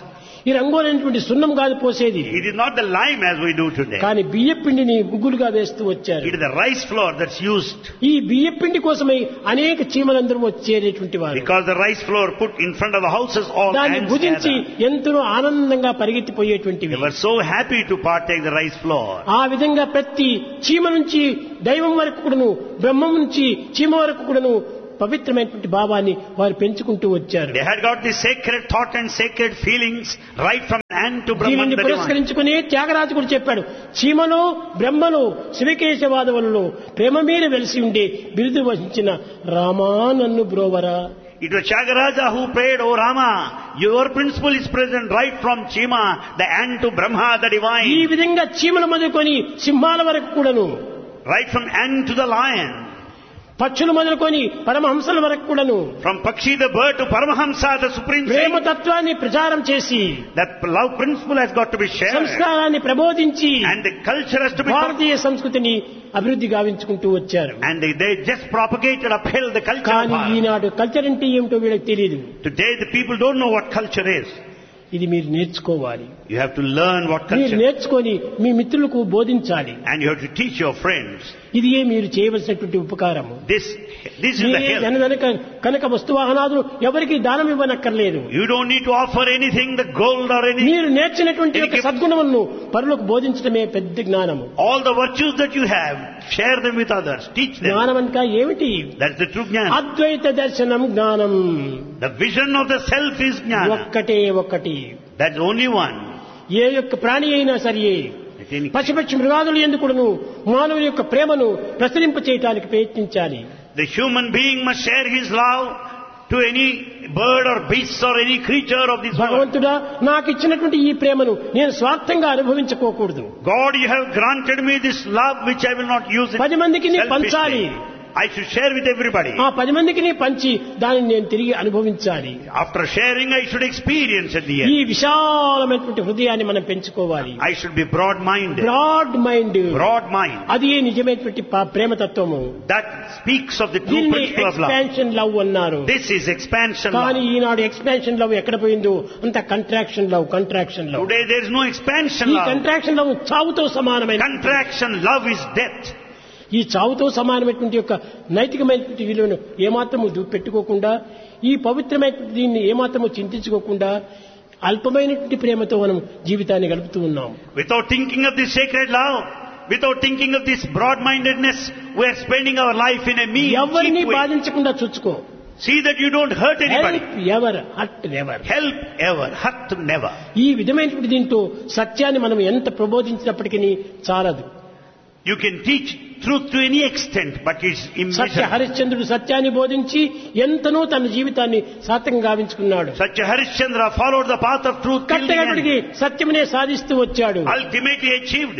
[SPEAKER 1] ఈ రంగోలి అనేటువంటి సున్నం కాదు పోసేది.
[SPEAKER 2] It is not the lime as we do today.
[SPEAKER 1] కానీ బియ్య పిండిని ముగ్గులుగా వేస్తూ వచ్చారు.
[SPEAKER 2] It is the rice flour that's used.
[SPEAKER 1] ఈ బియ్య పిండి కోసమై అనేక చీమలందరూ వచ్చేటటువంటి వారు.
[SPEAKER 2] Because the rice flour put in front of the houses, all
[SPEAKER 1] దాన్ని
[SPEAKER 2] ants
[SPEAKER 1] భుజించి
[SPEAKER 2] gather.
[SPEAKER 1] ఎంతో ఆనందంగా పరిగెత్తిపోయేటువంటివి.
[SPEAKER 2] They were so happy to partake the rice flour.
[SPEAKER 1] ఆ విధంగా ప్రతి చీమ నుంచి దైవం వరకు కూడాను, బ్రహ్మం నుంచి చీమ వరకు కూడాను పవిత్రమైనటువంటి భావాన్ని వారు పెంచుకుంటూ వచ్చారు.
[SPEAKER 2] They had got the sacred thought and sacred feelings right from ant to Brahman
[SPEAKER 1] దీనిని
[SPEAKER 2] the divine.
[SPEAKER 1] పురస్కరించుకుని త్యాగరాజు కూడా చెప్పాడు, చీమలో బ్రహ్మలో శివకేశవాదవులలో ప్రేమ మీద వెలిసి ఉండే బిరుదు వహించిన రామా నన్ను బ్రోవరా.
[SPEAKER 2] It was Tyagaraja who prayed, "O Rama, your principle is present right from Chima, the ant to Brahma the
[SPEAKER 1] ఈ
[SPEAKER 2] divine."
[SPEAKER 1] విధంగా చీమల మొదలుకొని సింహాల వరకు కూడాను,
[SPEAKER 2] Right from ant to the lion.
[SPEAKER 1] పక్షులు మొదలుకొని పరమహంసల వరకు కూడాను
[SPEAKER 2] From Pakshi the bird to Paramahamsa the supreme
[SPEAKER 1] Prema
[SPEAKER 2] saint.
[SPEAKER 1] తత్వాన్ని ప్రచారం చేసి
[SPEAKER 2] That love principle has got to be shared.
[SPEAKER 1] సంస్కారాన్ని ప్రబోధించి
[SPEAKER 2] And the culture has to be...
[SPEAKER 1] భారతీయ సంస్కృతిని అభివృద్ధి గావించుకుంటూ వచ్చారు.
[SPEAKER 2] And they, they just propagated, upheld the culture of
[SPEAKER 1] కానీ
[SPEAKER 2] Bharat.
[SPEAKER 1] ఈనాడు culture అంటే ఏమిటో వీళ్ళకి తెలియదు.
[SPEAKER 2] Today the people don't know what culture is.
[SPEAKER 1] ఇది మీరు నేర్చుకోవాలి.
[SPEAKER 2] You have to learn what
[SPEAKER 1] మీరు
[SPEAKER 2] culture is.
[SPEAKER 1] నేర్చుకొని మీ మిత్రులకు బోధించాలి.
[SPEAKER 2] And you have to teach your friends.
[SPEAKER 1] ఇది ఏ మీరు చేయవలసినటువంటి ఉపకారము.
[SPEAKER 2] This, this is the
[SPEAKER 1] మీరే
[SPEAKER 2] help.
[SPEAKER 1] ధనధనక కనక వస్తువాహనాదులు ఎవరికి దానం ఇవ్వనక్కర్లేదు.
[SPEAKER 2] You don't need to offer anything, the gold or anything.
[SPEAKER 1] మీరు నేర్చినటువంటి
[SPEAKER 2] Any
[SPEAKER 1] యొక్క
[SPEAKER 2] gift.
[SPEAKER 1] సద్గుణములను పరులకు బోధించడమే పెద్ద జ్ఞానము.
[SPEAKER 2] All the virtues that you have, share them with others. Teach them.
[SPEAKER 1] జ్ఞానం అంటే ఏమిటి?
[SPEAKER 2] That's the true jnana.
[SPEAKER 1] అద్వైత దర్శనం జ్ఞానం.
[SPEAKER 2] The vision of the self is jnana.
[SPEAKER 1] ఒక్కటే ఒక్కటి.
[SPEAKER 2] That's only one.
[SPEAKER 1] ఏ యొక్క ప్రాణి అయినా సరే
[SPEAKER 2] At any-
[SPEAKER 1] పశుపక్షి మృగాదులు ఎందుకును మానవుని యొక్క ప్రేమను ప్రసరింప చేయడానికి ప్రయత్నించాలి.
[SPEAKER 2] The human being must share his love to any bird or beast or any creature of this world.
[SPEAKER 1] భగవంతుడా, నాకు ఇచ్చినటువంటి ఈ ప్రేమను నేను స్వార్థంగా అనుభవించుకోకూడదు.
[SPEAKER 2] God, you have granted me this love which I will not use it
[SPEAKER 1] పది మందికి నీ పంచాలి.
[SPEAKER 2] selfishly. I should share with everybody.
[SPEAKER 1] ఆ పది మందికి నీ పంచి దానిని నేను తిరిగి అనుభవించాలి.
[SPEAKER 2] After sharing, I should experience at the
[SPEAKER 1] ఈ
[SPEAKER 2] end.
[SPEAKER 1] విశాలమైనటువంటి హృదయాన్ని మనం పెంచుకోవాలి.
[SPEAKER 2] I should be broad-minded.
[SPEAKER 1] Broad mind,
[SPEAKER 2] Broad mind.
[SPEAKER 1] అది నిజమైనటువంటి పా- ప్రేమ తత్వము.
[SPEAKER 2] That speaks of the true
[SPEAKER 1] దీన్ని
[SPEAKER 2] principle of love.
[SPEAKER 1] Expansion love అన్నారు.
[SPEAKER 2] This is expansion
[SPEAKER 1] కానీ
[SPEAKER 2] love.
[SPEAKER 1] ఈనాడు ఎక్స్పాన్షన్ లవ్ ఎక్కడ పోయిందో అంత contraction love, contraction love.
[SPEAKER 2] Today there is no expansion
[SPEAKER 1] ఈ
[SPEAKER 2] love.
[SPEAKER 1] కంట్రాక్షన్ లవ్ చావుతో సమానమైన.
[SPEAKER 2] Contraction love is death.
[SPEAKER 1] ఈ చావుతో సమానమైనటువంటి యొక్క నైతికమైనటువంటి విలువను ఏమాత్రము పెట్టుకోకుండా, ఈ పవిత్రమైనటువంటి దీన్ని ఏమాత్రము చింతించుకోకుండా అల్పమైనటువంటి ప్రేమతో మనం జీవితాన్ని గడుపుతూ ఉన్నాం.
[SPEAKER 2] Without thinking of this sacred love, without thinking of this broad-mindedness, we are spending our life in a mean,
[SPEAKER 1] ఎవరిని
[SPEAKER 2] cheap way.
[SPEAKER 1] బాధించకుండా చూసుకో.
[SPEAKER 2] See that you don't hurt anybody.
[SPEAKER 1] Help ever hurt never.
[SPEAKER 2] Help ever, hurt never.
[SPEAKER 1] ఈ విధమైనటువంటి దీంతో సత్యాన్ని మనం ఎంత ప్రబోధించినప్పటికీ చాలదు.
[SPEAKER 2] You can teach truth to any extent, but it's
[SPEAKER 1] Satya
[SPEAKER 2] immeasurable.
[SPEAKER 1] హరిశ్చంద్రుడు సత్యాన్ని బోధించి ఎంతనో తన జీవితాన్ని సార్థకంగా గావించుకున్నాడు.
[SPEAKER 2] Such a Harishchandra followed the path of truth till the
[SPEAKER 1] కట్టగడికి
[SPEAKER 2] end.
[SPEAKER 1] సత్యమునే సాధిస్తూ వచ్చాడు.
[SPEAKER 2] Ultimately achieved.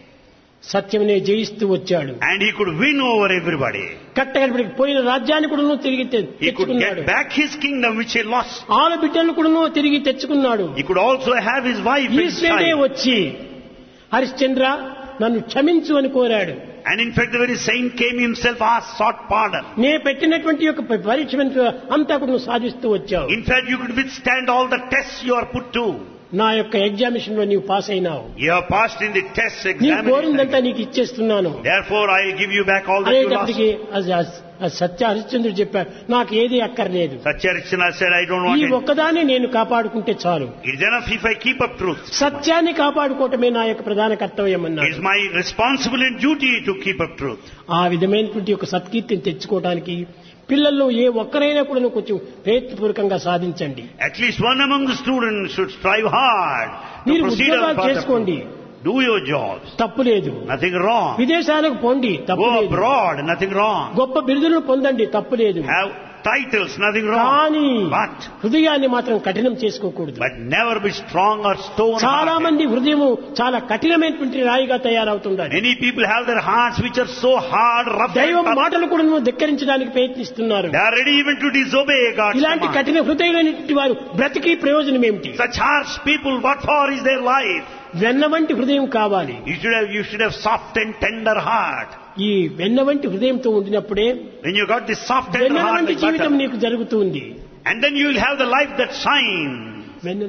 [SPEAKER 1] సత్యమునే జయిస్తూ వచ్చాడు.
[SPEAKER 2] And he could win over everybody.
[SPEAKER 1] కట్టగడికి పోయిన రాజ్యాన్ని కూడా తిరిగి తె-
[SPEAKER 2] He could
[SPEAKER 1] తెచ్చుకున్నాడు.
[SPEAKER 2] get back his kingdom which he lost.
[SPEAKER 1] ఆరు బిడ్డలను కూడా తిరిగి తెచ్చుకున్నాడు.
[SPEAKER 2] He could also have his wife
[SPEAKER 1] ఈశ్వరుడే
[SPEAKER 2] inside.
[SPEAKER 1] వచ్చి హరిశ్చంద్ర నన్ను క్షమించు అని కోరాడు.
[SPEAKER 2] And in fact the very saint came himself, asked, sought pardon.
[SPEAKER 1] నే పెట్టినటువంటి యొక్క పరీక్ష అంతా కూడా నువ్వు సాధిస్తూ వచ్చావు.
[SPEAKER 2] In fact you could withstand all the tests you are put to.
[SPEAKER 1] నా యొక్క ఎగ్జామినేషన్ లో నీవు పాస్ అయినావు.
[SPEAKER 2] You have passed in the test
[SPEAKER 1] నీ
[SPEAKER 2] examination.
[SPEAKER 1] కోరిందంతా నీకు ఇచ్చేస్తున్నాను.
[SPEAKER 2] Therefore I give you back all that you lost.
[SPEAKER 1] అనేటప్పటికీ అది- అది సత్య హరిశ్చంద్రుడు చెప్పాడు, నాకు ఏది అక్కర్లేదు,
[SPEAKER 2] Satyarishana said, I don't want
[SPEAKER 1] ఈ
[SPEAKER 2] it.
[SPEAKER 1] ఒక్కదాన్ని నేను కాపాడుకుంటే చాలు.
[SPEAKER 2] It's enough if I keep up truth.
[SPEAKER 1] సత్యాన్ని కాపాడుకోవటమే నా యొక్క ప్రధాన కర్తవ్యం అన్నాడు.
[SPEAKER 2] It's my responsibility and duty to keep up truth.
[SPEAKER 1] ఆ విధమైనటువంటి యొక్క సత్కీర్తిని తెచ్చుకోవడానికి పిల్లల్లో ఏ ఒక్కరైనా కూడా కొంచెం ప్రయత్నపూర్వకంగా సాధించండి.
[SPEAKER 2] At least one among the students should strive hard to
[SPEAKER 1] మీరు
[SPEAKER 2] proceed on the
[SPEAKER 1] ఉద్యోగాలు
[SPEAKER 2] path of
[SPEAKER 1] చేసుకోండి,
[SPEAKER 2] truth. Do your jobs.
[SPEAKER 1] తప్పు లేదు.
[SPEAKER 2] Nothing wrong.
[SPEAKER 1] విదేశాలకు పోండి, తప్పు
[SPEAKER 2] Go
[SPEAKER 1] లేదు.
[SPEAKER 2] abroad. Nothing wrong.
[SPEAKER 1] గొప్ప బిరుదులను పొందండి, తప్పు లేదు.
[SPEAKER 2] Have titles. Nothing wrong.
[SPEAKER 1] కానీ
[SPEAKER 2] But
[SPEAKER 1] హృదయాన్ని మాత్రం కఠినం చేసుకోకూడదు.
[SPEAKER 2] but never be strong or stone
[SPEAKER 1] చాలా
[SPEAKER 2] hearted.
[SPEAKER 1] మంది హృదయము చాలా కఠినమైనటువంటి రాయిగా తయారవుతుండాలి.
[SPEAKER 2] Many people have their hearts which are so hard, rough,
[SPEAKER 1] దైవం
[SPEAKER 2] and tough.
[SPEAKER 1] మాటలు కూడా నువ్వు ధిక్కరించడానికి ప్రయత్నిస్తున్నారు.
[SPEAKER 2] They are ready even to disobey God's
[SPEAKER 1] ఇలాంటి
[SPEAKER 2] command.
[SPEAKER 1] కఠిన హృదయమైనటువంటి వారు బ్రతికి ప్రయోజనం ఏమిటి?
[SPEAKER 2] Such harsh people, what for is their life?
[SPEAKER 1] వెన్న వంటి హృదయం కావాలి.
[SPEAKER 2] You should have, you should have soft and tender heart.
[SPEAKER 1] ఈ వెన్న వంటి హృదయంతో ఉండినప్పుడే
[SPEAKER 2] When you got this soft tender
[SPEAKER 1] Vennela
[SPEAKER 2] heart
[SPEAKER 1] వంటి
[SPEAKER 2] like
[SPEAKER 1] జీవితం
[SPEAKER 2] butter,
[SPEAKER 1] నీకు జరుగుతుంది.
[SPEAKER 2] and then you will have the life that shines.
[SPEAKER 1] వెన్నెల వంటి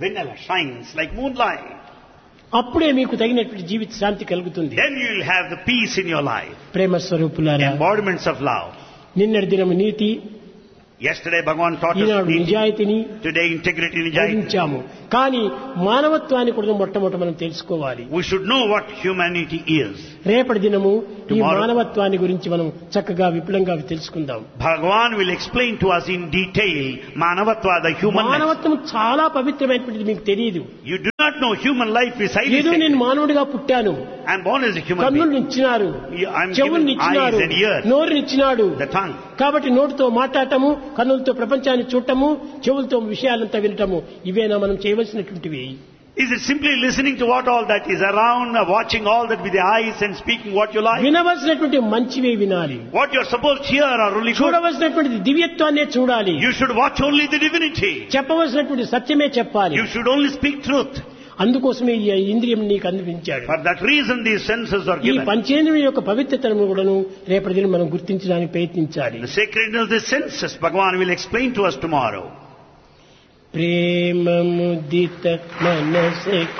[SPEAKER 2] vanilla shines like moonlight.
[SPEAKER 1] అప్పుడే మీకు తగినటువంటి జీవిత శాంతి కలుగుతుంది.
[SPEAKER 2] Then you will have the peace in your life.
[SPEAKER 1] ప్రేమ స్వరూపులారా,
[SPEAKER 2] Embodiments of love.
[SPEAKER 1] నిన్నటి దినము నీతి,
[SPEAKER 2] Yesterday Bhagavan taught us
[SPEAKER 1] ఈనాడు
[SPEAKER 2] neati.
[SPEAKER 1] నిజాయితీని
[SPEAKER 2] Today integrity and nijayati.
[SPEAKER 1] గ్రహించాము. కానీ మానవత్వాన్ని కూడా మొట్టమొదట మనం తెలుసుకోవాలి.
[SPEAKER 2] We should know what humanity is.
[SPEAKER 1] రేపటి దినము ఈ
[SPEAKER 2] Tomorrow.
[SPEAKER 1] మానవత్వాన్ని గురించి మనం చక్కగా విపులంగా తెలుసుకుందాం.
[SPEAKER 2] Bhagavan will explain to us in detail Manavatva, the human life.
[SPEAKER 1] మానవత్వం చాలా పవిత్రమైనటువంటిది మీకు తెలియదు.
[SPEAKER 2] You do not know human life is highly
[SPEAKER 1] ఏదో నేను
[SPEAKER 2] sacred.
[SPEAKER 1] మానవుడిగా పుట్టాను,
[SPEAKER 2] I am born as a human
[SPEAKER 1] కన్నులు
[SPEAKER 2] being.
[SPEAKER 1] ఇచ్చినారు,
[SPEAKER 2] I am
[SPEAKER 1] చెవుల్ని
[SPEAKER 2] given
[SPEAKER 1] ఇచ్చినారు,
[SPEAKER 2] eyes and ears,
[SPEAKER 1] నోరుని ఇచ్చినాడు.
[SPEAKER 2] the tongue.
[SPEAKER 1] కాబట్టి నోటితో మాట్లాడటము, కన్నులతో ప్రపంచాన్ని చూడటము, చెవులతో విషయాలంతా వినటము, ఇవేనా మనం చేయవలసినటువంటివి?
[SPEAKER 2] Is it simply listening to what all that is around, uh, watching all that with the eyes and speaking what you like?
[SPEAKER 1] వినవలసినటువంటి మంచివే వినాలి,
[SPEAKER 2] What you are supposed to hear are only good.
[SPEAKER 1] చూడవలసినటువంటి దివ్యత్వాన్నే చూడాలి,
[SPEAKER 2] You should watch only the divinity.
[SPEAKER 1] చెప్పవలసినటువంటి సత్యమే చెప్పాలి.
[SPEAKER 2] You should only speak truth.
[SPEAKER 1] అందుకోసమే ఈ ఇంద్రియం నీకు అందించాడు.
[SPEAKER 2] For that reason these senses are
[SPEAKER 1] ఈ
[SPEAKER 2] given.
[SPEAKER 1] పంచేంద్రియం యొక్క పవిత్రతను కూడాను రేపటి దినం మనం గుర్తించడానికి ప్రయత్నించాలి.
[SPEAKER 2] The sacredness of the senses, Bhagavan will explain to us tomorrow.
[SPEAKER 1] ప్రేమ ముదిత మనసే